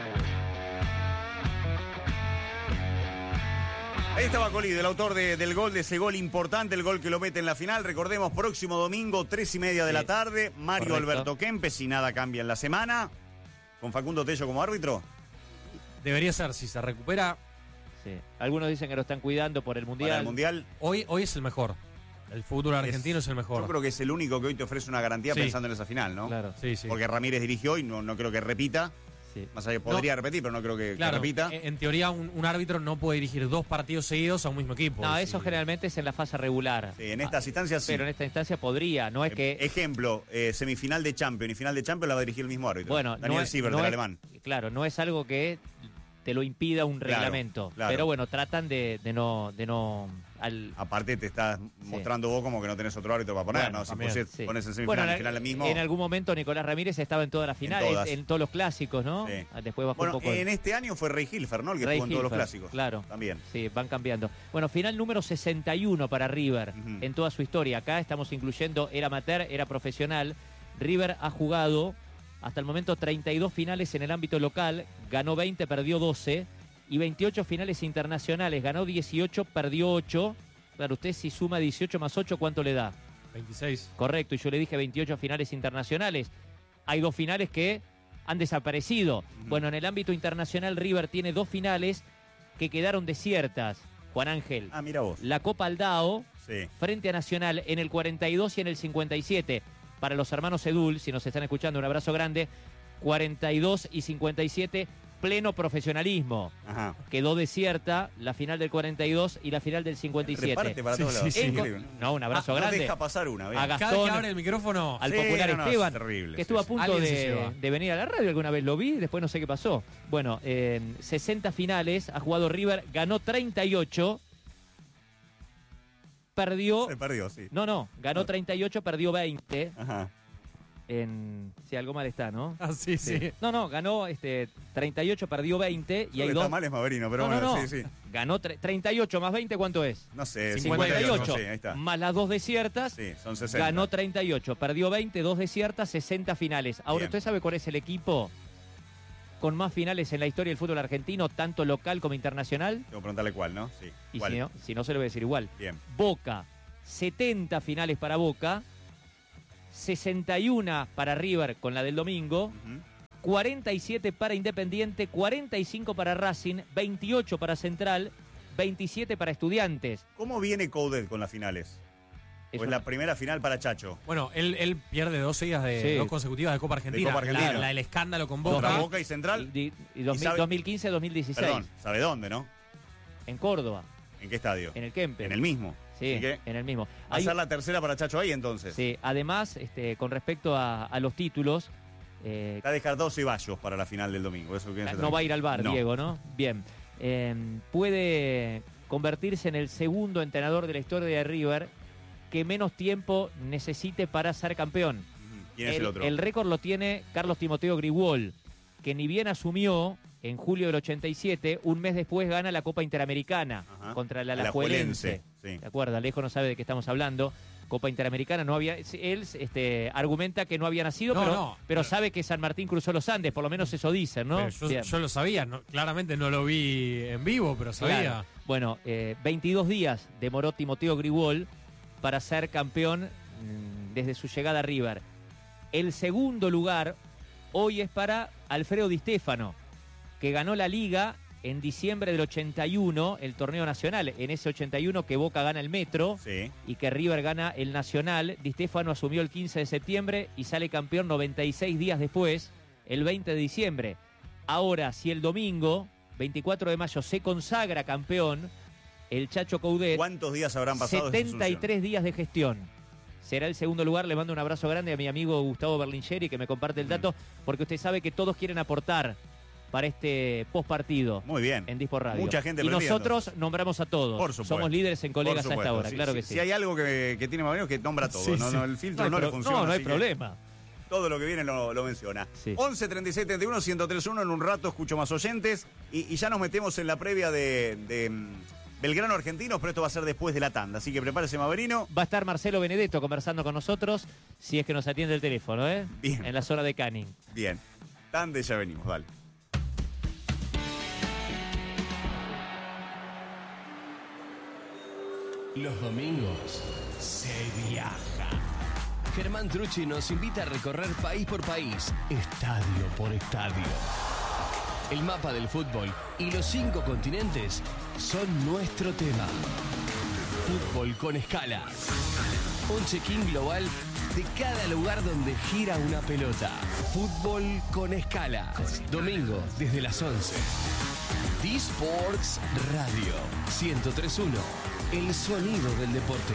Ahí estaba Colidio, el autor del gol, de ese gol importante, el gol que lo mete en la final. Recordemos, próximo domingo, 3:30 de la tarde, Mario correcto. Alberto Kempes, si nada cambia en la semana, con Facundo Tello como árbitro. Debería ser, si se recupera. Sí. Algunos dicen que lo están cuidando por el Mundial. Para el Mundial. Hoy es el mejor. El fútbol argentino es el mejor. Yo creo que es el único que hoy te ofrece una garantía Sí. pensando en esa final, ¿no? Claro. Sí. Porque Ramírez dirigió y no creo que repita. Sí. Más allá, podría repetir, pero no creo que Claro, repita. en teoría un árbitro no puede dirigir 2 partidos seguidos a un mismo equipo. No, Sí. eso generalmente es en la fase regular. Sí, en estas instancias sí. Pero en esta instancia podría, no es que... Ejemplo, semifinal de Champions y final de Champions la va a dirigir el mismo árbitro. Bueno, Daniel Siebert, del alemán. Claro, no es algo que te lo impida un Claro, reglamento. claro. Pero bueno, tratan de no Aparte te estás mostrando vos como que no tenés otro árbitro para poner, Bueno, ¿no? Si también, sí. pones en semifinal Bueno, y final el mismo. En algún momento Nicolás Ramírez estaba en todas las finales, todas. en todos los clásicos, ¿no? Sí. Después bajó Bueno, un poco. en este año fue Rey Hilfer, ¿no? El que Ray estuvo en todos los Hilfer, clásicos. Claro. También. Sí, van cambiando. Bueno, final número 61 para River en toda su historia. Acá estamos incluyendo, era amateur, era profesional. River ha jugado hasta el momento 32 finales en el ámbito local, ganó 20, perdió 12, y 28 finales internacionales, ganó 18, perdió 8. Claro, usted si suma 18 más 8, ¿cuánto le da? 26. Correcto, y yo le dije 28 finales internacionales. Hay 2 finales que han desaparecido. Bueno, en el ámbito internacional River tiene 2 finales que quedaron desiertas. Juan Ángel. Ah, mira vos. La Copa Aldao, Sí. frente a Nacional, en el 42 y en el 57. Para los hermanos Edul, si nos están escuchando, un abrazo grande. 42 y 57, pleno profesionalismo. Ajá. Quedó desierta la final del 42 y la final del 57. Reparte para todos lados. En- No, un abrazo No grande. deja pasar una. bien. A Cada Gastón, que abre el micrófono. al Sí, popular no, Esteban, es terrible, que estuvo sí, a punto Alguien se lleva. de venir a la radio. Alguna vez lo vi, después no sé qué pasó. Bueno, 60 finales, ha jugado River, ganó 38, perdió... Se perdió, sí. No, ganó 38, perdió 20. Ajá. Sí, algo mal está, ¿no? Ah, sí. No, ganó 38, perdió 20 y hay dos. Está mal es Maverino, pero No. sí. Ganó 38 más 20, ¿cuánto es? No sé, 58. Sí, ahí está. Más las 2 desiertas. Sí, son 60. Ganó 38, perdió 20, 2 desiertas, 60 finales. Ahora, Bien. ¿usted sabe cuál es el equipo con más finales en la historia del fútbol argentino, tanto local como internacional? Tengo que preguntarle cuál, ¿no? Sí. Y ¿Cuál? si no, se lo voy a decir igual. Bien. Boca, 70 finales para Boca, 61 para River con la del domingo, 47 para Independiente, 45 para Racing, 28 para Central, 27 para Estudiantes. ¿Cómo viene Coudet con las finales? Pues la primera final para Chacho. Bueno, él pierde 2 seguidas dos consecutivas de Copa Argentina. De Copa Argentina. La del escándalo con Boca. Contra Boca y Central. Y 2015-2016. Perdón, ¿sabe dónde, no? En Córdoba. ¿En qué estadio? En el Kempe. En el mismo. Sí, ¿Y qué? en el mismo. ¿Va a ser la tercera para Chacho ahí entonces? Sí, además, con respecto a los títulos... Está descartado Ceballos para la final del domingo. Eso no va a ir al bar, no. Diego, ¿no? Bien. Puede convertirse en el segundo entrenador de la historia de River que menos tiempo necesite para ser campeón. ¿Quién es el otro? El récord lo tiene Carlos Timoteo Grigol, que ni bien asumió en julio del 87, un mes después gana la Copa Interamericana contra el Alajuelense. Sí. ¿De acuerdo? Alejo no sabe de qué estamos hablando. Copa Interamericana no había... Él argumenta que no había nacido, pero sabe que San Martín cruzó los Andes, por lo menos eso dicen, ¿no? Yo lo sabía, claramente no lo vi en vivo, pero sabía. Claro. Bueno, 22 días demoró Timoteo Grigol para ser campeón desde su llegada a River. El segundo lugar hoy es para Alfredo Di Stéfano, que ganó la Liga en diciembre del 81, el torneo nacional. En ese 81 que Boca gana el Metro y que River gana el Nacional. Di Stéfano asumió el 15 de septiembre y sale campeón 96 días después, el 20 de diciembre. Ahora, si el domingo, 24 de mayo, se consagra campeón, el Chacho Coudet... ¿Cuántos días habrán pasado? 73 días de gestión. Será el segundo lugar. Le mando un abrazo grande a mi amigo Gustavo Berlingeri, que me comparte el dato, porque usted sabe que todos quieren aportar para este postpartido. Muy bien. En Dispo Radio. Mucha gente y prendida, nosotros nombramos a todos. Por supuesto. Somos líderes en colegas Por a esta hora, sí, claro sí. que sí. Si hay algo que tiene Maverino es que nombra a todo. El filtro no le funciona. No hay así que problema. Todo lo que viene lo menciona. 11 36 31 1031. En un rato escucho más oyentes. Y ya nos metemos en la previa de Belgrano Argentinos, pero esto va a ser después de la tanda. Así que prepárese, Maverino. Va a estar Marcelo Benedetto conversando con nosotros, si es que nos atiende el teléfono, Bien. En la zona de Canning. Bien. Tanda y ya venimos, dale. Los domingos se viaja. Germán Trucci nos invita a recorrer país por país, estadio por estadio. El mapa del fútbol y los 5 continentes son nuestro tema. Fútbol con escala. Un check-in global de cada lugar donde gira una pelota. Fútbol con escala. Domingo desde las 11. D-Sports Radio 103.1. El sonido del deporte.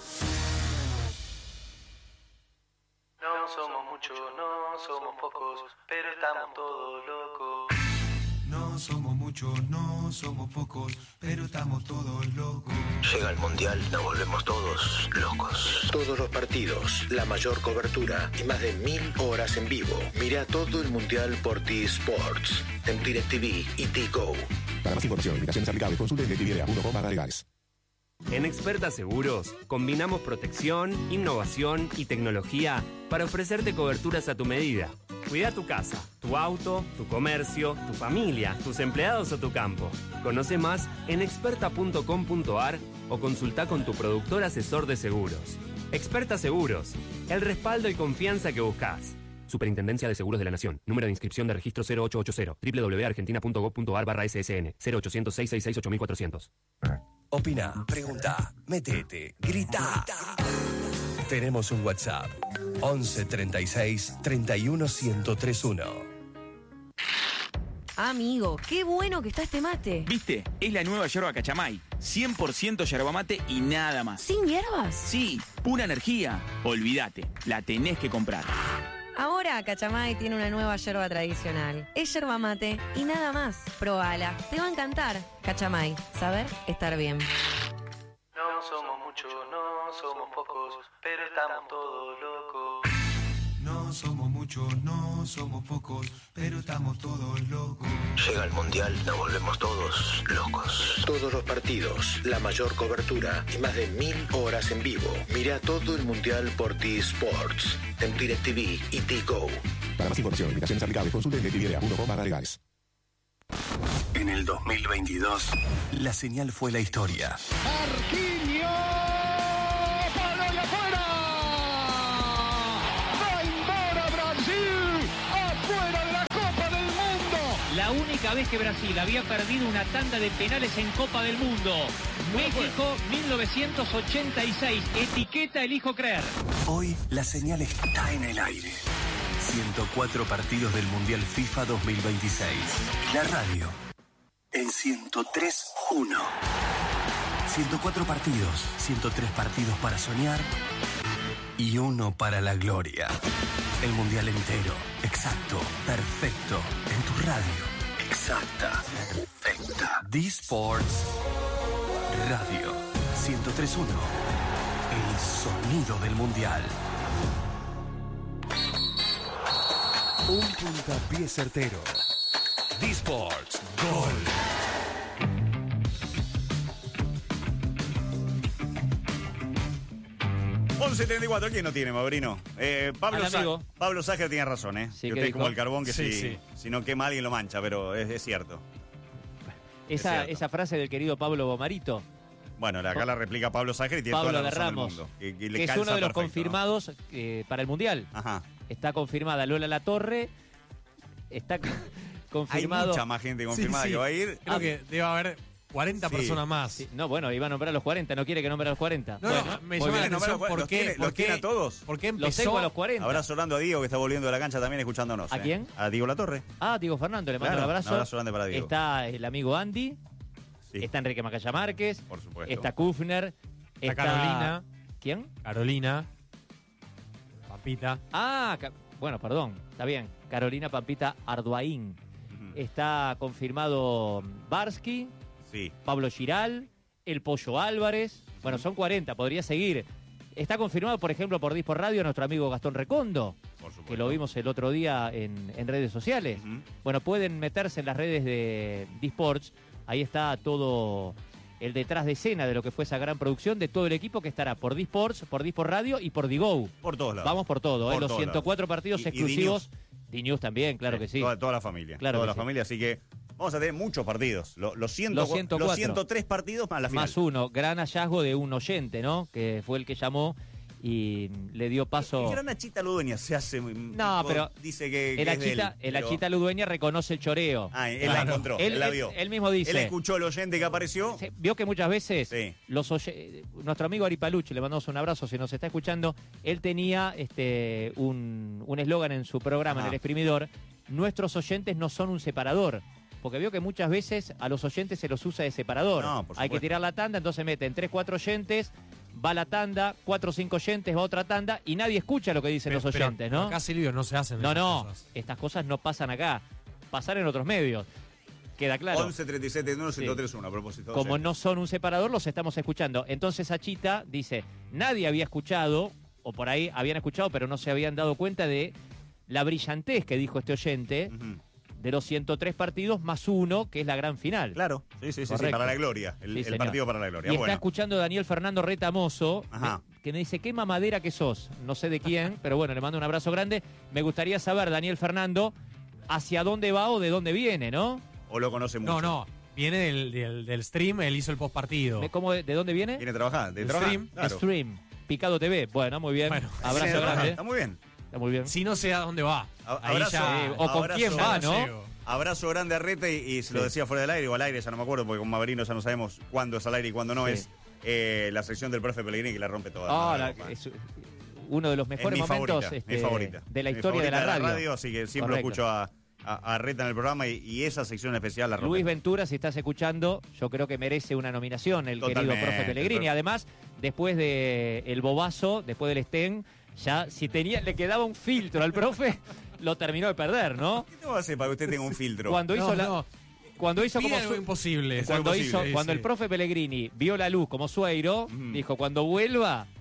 No somos muchos, no somos pocos, pero estamos todos locos. No somos muchos, no somos pocos, pero estamos todos locos. Llega el Mundial, nos volvemos todos locos. Todos los partidos, la mayor cobertura y más de 1000 horas en vivo. Mira todo el Mundial por T-Sports, en DirecTV y T-Go. Para más información, limitaciones aplicables, consulte en DirecTV.com/legales. En Experta Seguros, combinamos protección, innovación y tecnología para ofrecerte coberturas a tu medida. Cuida tu casa, tu auto, tu comercio, tu familia, tus empleados o tu campo. Conoce más en experta.com.ar o consulta con tu productor asesor de seguros. Experta Seguros, el respaldo y confianza que buscas. Superintendencia de Seguros de la Nación. Número de inscripción de registro 0880. www.argentina.gov.ar/SSN. 0800-666-8400. Opina, pregunta, metete, grita. Tenemos un WhatsApp. 11 36 31 1031. Amigo, qué bueno que está este mate. ¿Viste? Es la nueva yerba Cachamay. 100% yerba mate y nada más. ¿Sin hierbas? Sí, pura energía. Olvídate, la tenés que comprar. Ahora Cachamay tiene una nueva yerba tradicional. Es yerba mate y nada más. Probala, te va a encantar. Cachamay, saber estar bien. No somos muchos, no somos pocos, pero estamos todos locos. No somos pocos, pero estamos todos locos. Llega el Mundial, nos volvemos todos locos. Todos los partidos, la mayor cobertura y más de 1000 horas en vivo. Mira todo el Mundial por T-Sports, en DirecTV y T-Go. Para más información y limitaciones aplicables, consulte DirecTV.com/legales. En el 2022, la señal fue la historia. Marquinhos, ¡palo y afuera! ¡Va embora Brasil! ¡Afuera de la Copa del Mundo! La única vez que Brasil había perdido una tanda de penales en Copa del Mundo. México 1986. Etiqueta elijo creer. Hoy la señal está en el aire. 104 partidos del Mundial FIFA 2026. La radio en 103.1. 104 partidos, 103 partidos para soñar y uno para la gloria. El Mundial entero, exacto, perfecto, en tu radio. Exacta, perfecta. D-Sports Radio 103.1. El sonido del Mundial. Un puntapié certero. D-Sports Gol. $11.34, ¿quién no tiene, Maurino? Pablo Ságer tiene razón, ¿eh? Sí, que ¿qué usted es dijo? como el carbón que Sí. si no quema alguien lo mancha, pero es cierto. Esa frase del querido Pablo Bomarito. Bueno, acá la replica Pablo Ságer y tiene Pablo toda la de razón Ramos, del mundo. Que le que es calza uno de los perfecto, confirmados para el Mundial. Ajá. Está confirmada Lola Latorre. Está confirmado. Hay mucha más gente confirmada que va a ir. Creo que debe haber 40 personas más. Sí. No, bueno, iba a nombrar a los 40. ¿No quiere que nombre a los 40? No, Bueno, me muy llama la bien. atención ¿Los tiene a todos? ¿Por qué Los empezó tengo a los 40. Abrazo orando a Diego, que está volviendo de la cancha también escuchándonos. ¿A quién? A Diego Latorre. Ah, Diego Fernando, le mando Claro, un abrazo. un abrazo grande para Diego. Está el amigo Andy. Sí. Está Enrique Macaya Márquez. Por supuesto. Está Kufner. Está Carolina. ¿Quién? Carolina. Pampita. Bueno, perdón. Está bien. Carolina Pampita Arduaín. Está confirmado Barsky. Sí. Pablo Giral. El Pollo Álvarez. Bueno, son 40. Podría seguir. Está confirmado, por ejemplo, por Dispor Radio, nuestro amigo Gastón Recondo. Por supuesto. Que lo vimos el otro día en redes sociales. Bueno, pueden meterse en las redes de D-Sports. Ahí está todo el detrás de escena de lo que fue esa gran producción de todo el equipo que estará por D-Sports, por D-Sport Radio y por D-Go. Por todos lados. Vamos por todo, Por los todos 104 lados. partidos Y exclusivos. D-News también, claro que sí. Toda la familia. Claro toda que la sí. familia, así que vamos a tener muchos partidos. Los 104. 103 partidos más la final. Más uno, gran hallazgo de un oyente, ¿no? Que fue el que llamó y le dio paso. El gran Nachita Ludueña se hace. No, pero dice que el es de él, Achita, el pero- Achita Ludueña reconoce el choreo. Él la encontró, él la vio. Él mismo dice. Él escuchó el oyente que apareció. Vio que muchas veces nuestro amigo Ari Palucci, le mandamos un abrazo si nos está escuchando, él tenía un eslogan en su programa, en El Exprimidor: nuestros oyentes no son un separador. Porque vio que muchas veces a los oyentes se los usa de separador. No, por Hay que supuesto. tirar la tanda, entonces meten 3, 4 oyentes, va la tanda, 4 o 5 oyentes, va otra tanda, y nadie escucha lo que dicen los Pero oyentes, ¿no? acá, Silvio, no se hacen No, esas no, cosas. estas cosas no pasan acá, pasan en otros medios. Queda claro. 11 37 1 131 a propósito. Como oyentes. no son un separador, los estamos escuchando. Entonces Achita dice, nadie había escuchado, o por ahí habían escuchado, pero no se habían dado cuenta de la brillantez que dijo este oyente de los 103 partidos más uno, que es la gran final. Claro, sí, Correcto. para la gloria. El señor. partido para la gloria. Y está Bueno, escuchando Daniel Fernando Retamoso, Ajá. que me dice, qué mamadera que sos. No sé de quién, pero bueno, le mando un abrazo grande. Me gustaría saber, Daniel Fernando, hacia dónde va o de dónde viene, ¿no? o lo conoce mucho. No, viene del stream, él hizo el postpartido. ¿Cómo, ¿De dónde viene? Viene a trabajar. De El trabajar, stream. claro. Stream. Picado TV. Bueno, muy bien. Bueno, abrazo Viene de trabajar, grande. Está muy bien. Está muy bien. Si no sé a dónde va. Ahí Abrazo, ya- o con abrazo, quién va, ¿no? llego. Abrazo grande a Reta y se lo decía fuera del aire o al aire, ya no me acuerdo, porque con Maverino ya no sabemos cuándo es al aire y cuándo no Sí. es. La sección del profe Pellegrini que la rompe toda. Ah, Mano, es uno de los mejores es mi momentos favorita, mi favorita. de la Mi historia de favorita la radio. así que siempre lo Correcto. escucho a Reta en el programa y esa sección especial la rompe. Luis Ventura, si estás escuchando, yo creo que merece una nominación el Totalmente, querido profe Pellegrini. pero- Además, después de el bobazo, después del Sten, ya si le quedaba un filtro al profe, lo terminó de perder, ¿no? ¿Qué tengo que hacer para que usted tenga un filtro? Cuando hizo cuando hizo Pide como algo imposible. cuando imposible, hizo, cuando el profe Pellegrini vio la luz como Sueiro, dijo, cuando vuelva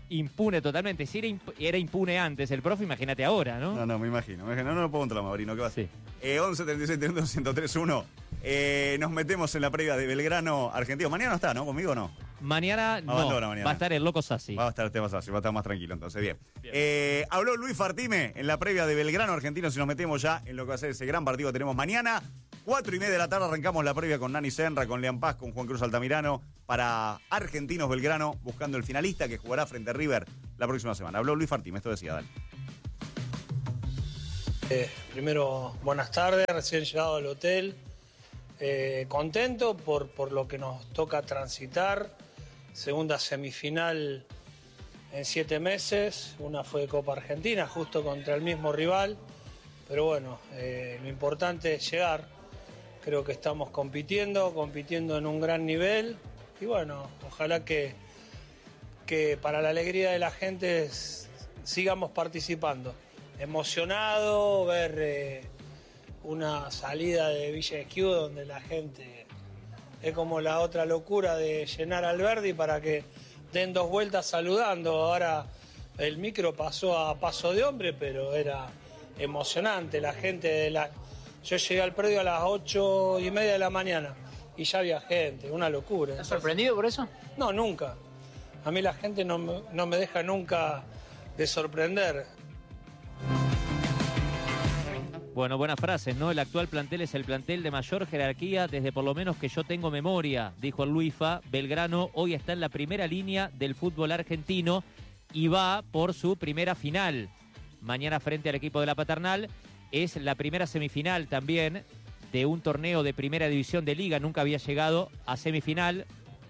impune totalmente. Si era impune antes el profe, imagínate ahora, ¿no? No, me imagino. No lo puedo controlar, Maurino. ¿Qué va a hacer? 11 36 31 1031. Nos metemos en la previa de Belgrano Argentino. Mañana no está, ¿no? ¿Conmigo o no? Mañana no. Mañana. Va a estar el Loco Sassi. Va a estar el tema Sassi, va a estar más tranquilo entonces. Bien. Habló Luis Fartime en la previa de Belgrano Argentino. Si nos metemos ya en lo que va a ser ese gran partido que tenemos mañana. 4:30 de la tarde arrancamos la previa con Nani Senra, con Lean Paz, con Juan Cruz Altamirano para Argentinos Belgrano, buscando el finalista que jugará frente a River la próxima semana. Habló Luis Fartime, esto decía, dale. Primero, buenas tardes, recién llegado al hotel. Contento por lo que nos toca transitar. Segunda semifinal en 7 meses. Una fue de Copa Argentina, justo contra el mismo rival. Pero bueno, lo importante es llegar. Creo que estamos compitiendo en un gran nivel. Y bueno, ojalá que para la alegría de la gente sigamos participando. Emocionado ver una salida de Villa Esquiú donde la gente es como la otra locura de llenar Alberdi para que den 2 vueltas saludando. Ahora el micro pasó a paso de hombre, pero era emocionante. La gente yo llegué al predio a las 8:30 de la mañana y ya había gente, una locura. ¿Estás sorprendido por eso? No, nunca. A mí la gente no me deja nunca de sorprender. Bueno, buenas frases, ¿no? El actual plantel es el plantel de mayor jerarquía desde por lo menos que yo tengo memoria, dijo el Luifa. Belgrano hoy está en la primera línea del fútbol argentino y va por su primera final. Mañana frente al equipo de la Paternal. Es la primera semifinal también de un torneo de primera división de liga. Nunca había llegado a semifinal.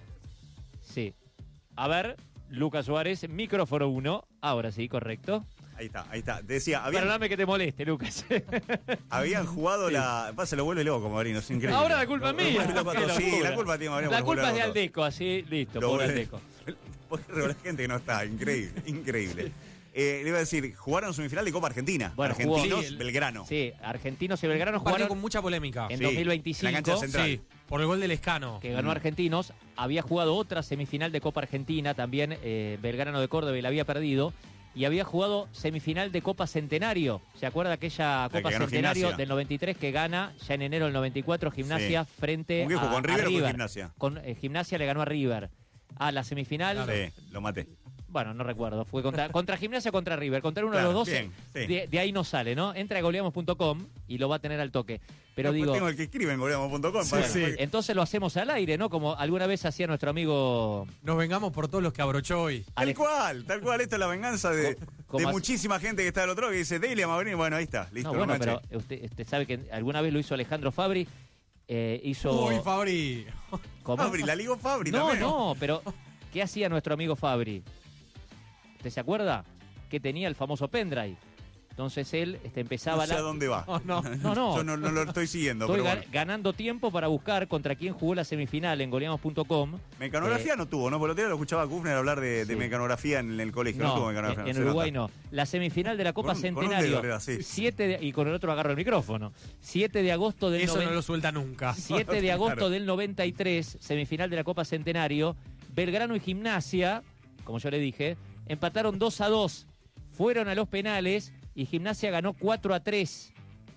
Sí. A ver, Lucas Suárez, micrófono 1. Ahora sí, correcto. Ahí está. Decía, perdóname que te moleste, Lucas. Habían jugado se lo vuelve loco, Maurino, es increíble. Ahora la culpa es mía. Sí, la culpa tiene Maurino. La culpa es de Aldeco, así, listo, por Aldeco. La gente que no está, increíble. Le iba a decir, jugaron semifinal de Copa Argentina. Bueno, Argentinos, Belgrano. Sí, Argentinos y Belgrano jugaron con mucha polémica. En 2025. En la cancha central. Sí, por el gol del Lescano. Que ganó Argentinos. Había jugado otra semifinal de Copa Argentina, también Belgrano de Córdoba, y la había perdido. Y había jugado semifinal de Copa Centenario. ¿Se acuerda aquella Copa Centenario Gimnasia del 93 que gana ya en enero del 94 Gimnasia frente a River? ¿Con River o con Gimnasia? Con Gimnasia le ganó a River. La semifinal... Sí, lo maté. Bueno, no recuerdo. Fue contra Gimnasia o contra River. Contra uno de los dos. Bien, sí. De ahí no sale, ¿no? Entra a goleamos.com y lo va a tener al toque. Pero digo... Tengo el que escribe en goleamos.com. Sí. Entonces lo hacemos al aire, ¿no? Como alguna vez hacía nuestro amigo... Nos vengamos por todos los que abrochó hoy. Tal cual. Esto es la venganza de muchísima gente que está del otro lado que dice, Daily a Maurino. Bueno, ahí está. Listo. No, bueno, pero usted sabe que alguna vez lo hizo Alejandro Fabri. Uy, Fabri. ¿Cómo? Fabri, la ligó Fabri también. No, pero ¿qué hacía nuestro amigo Fabri? ¿Usted se acuerda? Que tenía el famoso pendrive. Entonces él empezaba... No sé a dónde va. No. Yo no lo estoy siguiendo. Estoy pero bueno. ganando tiempo para buscar contra quién jugó la semifinal en goleamos.com. Mecanografía no tuvo, ¿no? Por lo tanto lo escuchaba a Kufner hablar de mecanografía en el colegio. No tuvo mecanografía. En Uruguay no. La semifinal de la Copa Centenario. Y con el otro agarro el micrófono. 7 de agosto del... Eso no lo suelta nunca. 7 de agosto del 93, semifinal de la Copa Centenario. Belgrano y Gimnasia, como yo le dije, empataron 2-2. Fueron a los penales y Gimnasia ganó 4-3.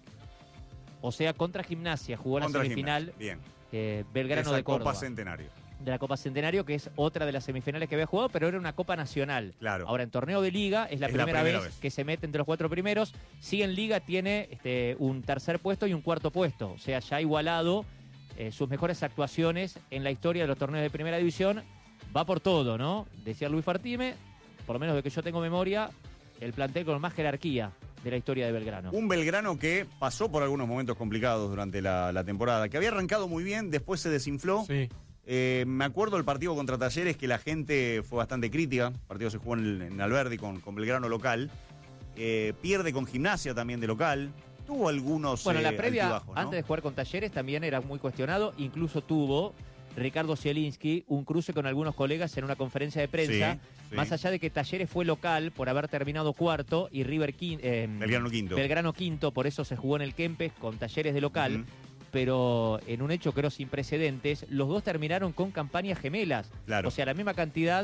O sea, contra Gimnasia jugó la semifinal. Bien. Belgrano de Córdoba. Copa Centenario. De la Copa Centenario, que es otra de las semifinales que había jugado, pero era una Copa Nacional. Claro. Ahora, en torneo de Liga es la primera vez que se mete entre los 4 primeros. Sí, en Liga tiene un tercer puesto y un cuarto puesto. O sea, ya ha igualado sus mejores actuaciones en la historia de los torneos de Primera División. Va por todo, ¿no? Decía Luis Fartime, por lo menos de que yo tengo memoria, el plantel con más jerarquía de la historia de Belgrano. Un Belgrano que pasó por algunos momentos complicados durante la temporada, que había arrancado muy bien, después se desinfló. Sí. Me acuerdo el partido contra Talleres, que la gente fue bastante crítica. El partido se jugó en Alberdi con Belgrano local. Pierde con Gimnasia también de local. Tuvo algunos Bueno, la previa, altibajos, ¿no? antes de jugar con Talleres, también era muy cuestionado. Incluso tuvo Ricardo Zielinski un cruce con algunos colegas en una conferencia de prensa. Sí. Más allá de que Talleres fue local por haber terminado cuarto y Belgrano quinto, por eso se jugó en el Kempes con Talleres de local. Pero en un hecho creo sin precedentes, los dos terminaron con campañas gemelas. Claro. O sea, la misma cantidad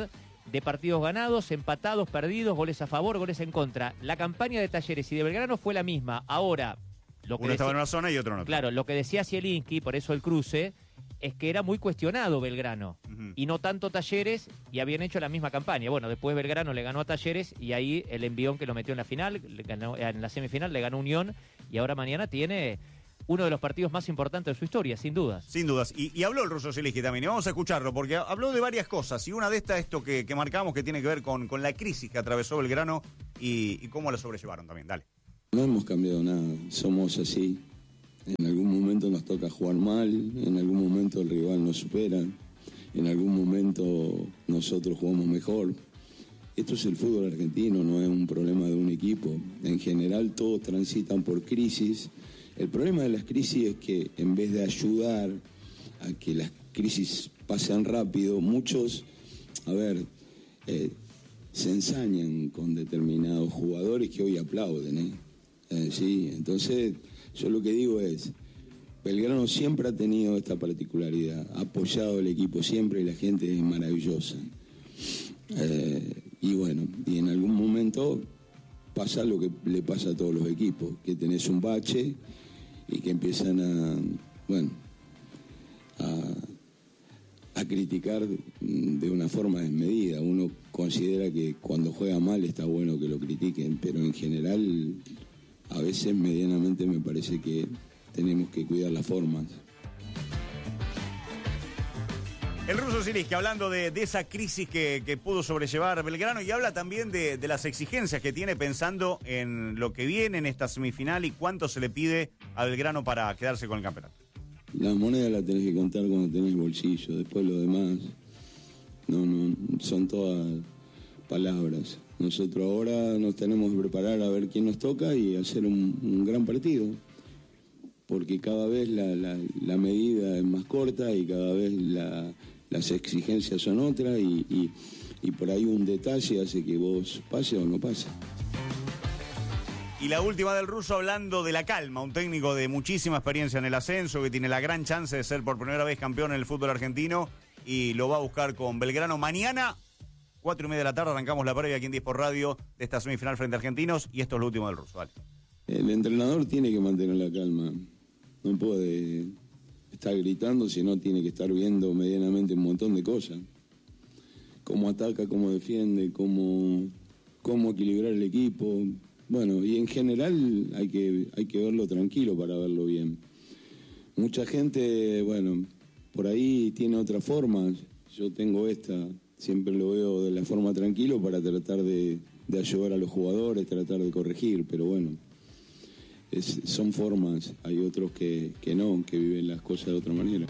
de partidos ganados, empatados, perdidos, goles a favor, goles en contra. La campaña de Talleres y de Belgrano fue la misma. Ahora, uno estaba en una zona y otro en otra. Claro, lo que decía Zielinski, por eso el cruce, es que era muy cuestionado Belgrano y no tanto Talleres, y habían hecho la misma campaña. Bueno, después Belgrano le ganó a Talleres y ahí el envión que lo metió en la final, en la semifinal le ganó Unión, y ahora mañana tiene uno de los partidos más importantes de su historia, sin dudas. Sin dudas. Y habló el ruso Zielinski también, y vamos a escucharlo, porque habló de varias cosas, y una de estas, esto que marcamos, que tiene que ver con la crisis que atravesó Belgrano y cómo la sobrellevaron también. Dale. No hemos cambiado nada, somos así. En algún momento nos toca jugar mal, en algún momento el rival nos supera, en algún momento nosotros jugamos mejor. Esto es el fútbol argentino, no es un problema de un equipo. En general todos transitan por crisis. El problema de las crisis es que en vez de ayudar a que las crisis pasen rápido, muchos, se ensañan con determinados jugadores que hoy aplauden, sí, entonces yo lo que digo es, Belgrano siempre ha tenido esta particularidad, ha apoyado al equipo siempre y la gente es maravillosa. Y bueno, y en algún momento pasa lo que le pasa a todos los equipos, que tenés un bache y que empiezan a criticar de una forma desmedida. Uno considera que cuando juega mal está bueno que lo critiquen, pero en general a veces medianamente me parece que tenemos que cuidar las formas. El ruso Zielinski hablando de esa crisis que pudo sobrellevar Belgrano, y habla también de las exigencias que tiene pensando en lo que viene en esta semifinal y cuánto se le pide a Belgrano para quedarse con el campeonato. Las monedas las tenés que contar cuando tenés bolsillo, después lo demás no son todas palabras. Nosotros ahora nos tenemos que preparar a ver quién nos toca y hacer un gran partido, porque cada vez la medida es más corta y cada vez las exigencias son otras y por ahí un detalle hace que vos pase o no pase. Y la última del ruso hablando de la calma, un técnico de muchísima experiencia en el ascenso que tiene la gran chance de ser por primera vez campeón en el fútbol argentino y lo va a buscar con Belgrano mañana. 4:30 de la tarde arrancamos la previa aquí en 10 por Radio de esta semifinal frente a Argentinos, y esto es lo último del ruso. Dale. El entrenador tiene que mantener la calma, no puede estar gritando, sino tiene que estar viendo medianamente un montón de cosas. Cómo ataca, cómo defiende, cómo equilibrar el equipo. Bueno, y en general hay que verlo tranquilo para verlo bien. Mucha gente, por ahí tiene otra forma, yo tengo esta. Siempre lo veo de la forma tranquilo para tratar de ayudar a los jugadores, tratar de corregir, pero son formas. Hay otros que no, que viven las cosas de otra manera.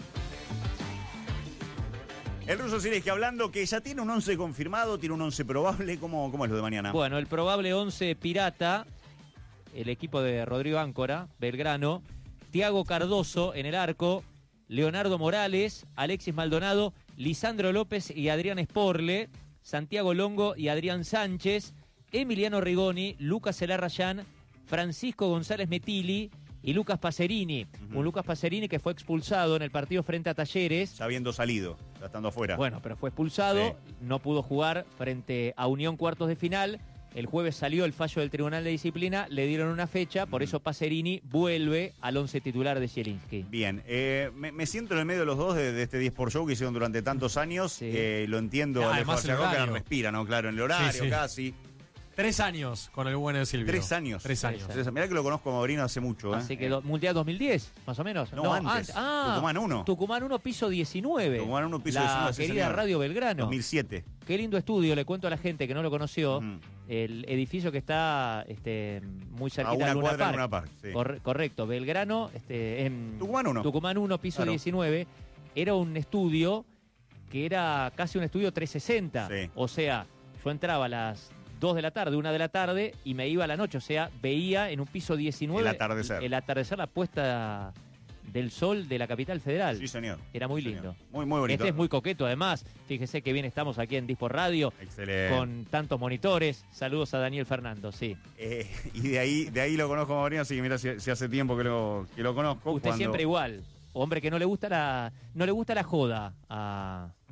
El ruso Zielinski hablando que ya tiene un 11 confirmado, tiene un 11 probable. ¿Cómo es lo de mañana? Bueno, el probable 11 pirata, el equipo de Rodrigo Áncora, Belgrano, Thiago Cardoso en el arco, Leonardo Morales, Alexis Maldonado, Lisandro López y Adrián Sporle, Santiago Longo y Adrián Sánchez, Emiliano Rigoni, Lucas Elarrayán, Francisco González Metilli y Lucas Pacerini. Un Lucas Pacerini que fue expulsado en el partido frente a Talleres. Ya habiendo salido, ya estando afuera. Bueno, pero fue expulsado, no pudo jugar frente a Unión cuartos de final. El jueves salió el fallo del Tribunal de Disciplina, le dieron una fecha, por eso Pacerini vuelve al 11 titular de Zielinski. Bien, me siento en el medio de los dos de este 10 por show que hicieron durante tantos años. Lo entiendo, además el que respira, ¿no? Claro, en el horario casi. 3 años con el bueno de Silvio. 3 años. 3 años. Mirá que lo conozco a Maurino hace mucho. Así que Mundial 2010, más o menos. No, antes. Tucumán 1. Tucumán 1, piso 19. Tucumán 1, piso 19. La querida Radio Belgrano. 2007. Qué lindo estudio, le cuento a la gente que no lo conoció. El edificio que está muy cerquita de Luna Park. Sí. Correcto, Belgrano. En Tucumán 1. Tucumán 1, piso 19. Era un estudio que era casi un estudio 360. Sí. O sea, yo entraba a las 2 de la tarde, 1 de la tarde, y me iba a la noche. O sea, veía en un piso 19 el atardecer, la puesta del sol de la capital federal. Sí, señor. Era muy lindo. Muy bonito. Este es muy coqueto, además. Fíjese que bien estamos aquí en 10 por Radio. Excelente. Con tantos monitores. Saludos a Daniel Fernando, sí. Y de ahí lo conozco a Mauricio, así que mira, si hace tiempo que lo conozco. Usted siempre igual. Hombre que no le gusta la joda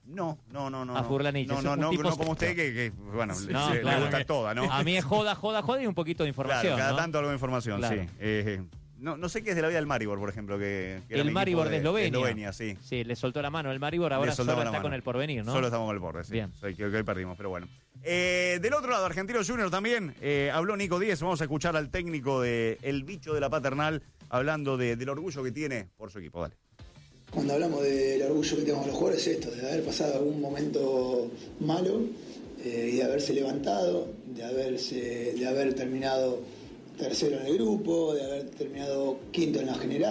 No. A Furlanillo. No como usted, que bueno, le gusta toda, ¿no? A mí es joda y un poquito de información. Claro, cada ¿no? tanto algo de información, Claro. sí. No sé qué es de la vida del Maribor, por ejemplo. Que era el Maribor de Eslovenia. Sí. Sí, le soltó la mano el Maribor, ahora solo está con el Porvenir, ¿no? Solo estamos con el Porvenir, sí. Bien. Que hoy perdimos, pero bueno. Del otro lado, Argentino Junior también, habló Nico Díez. Vamos a escuchar al técnico de El Bicho de la Paternal hablando del orgullo que tiene por su equipo. Dale. Cuando hablamos del orgullo que tenemos los jugadores es esto, de haber pasado algún momento malo y de haberse levantado, de haber terminado tercero en el grupo, de haber terminado quinto en la general.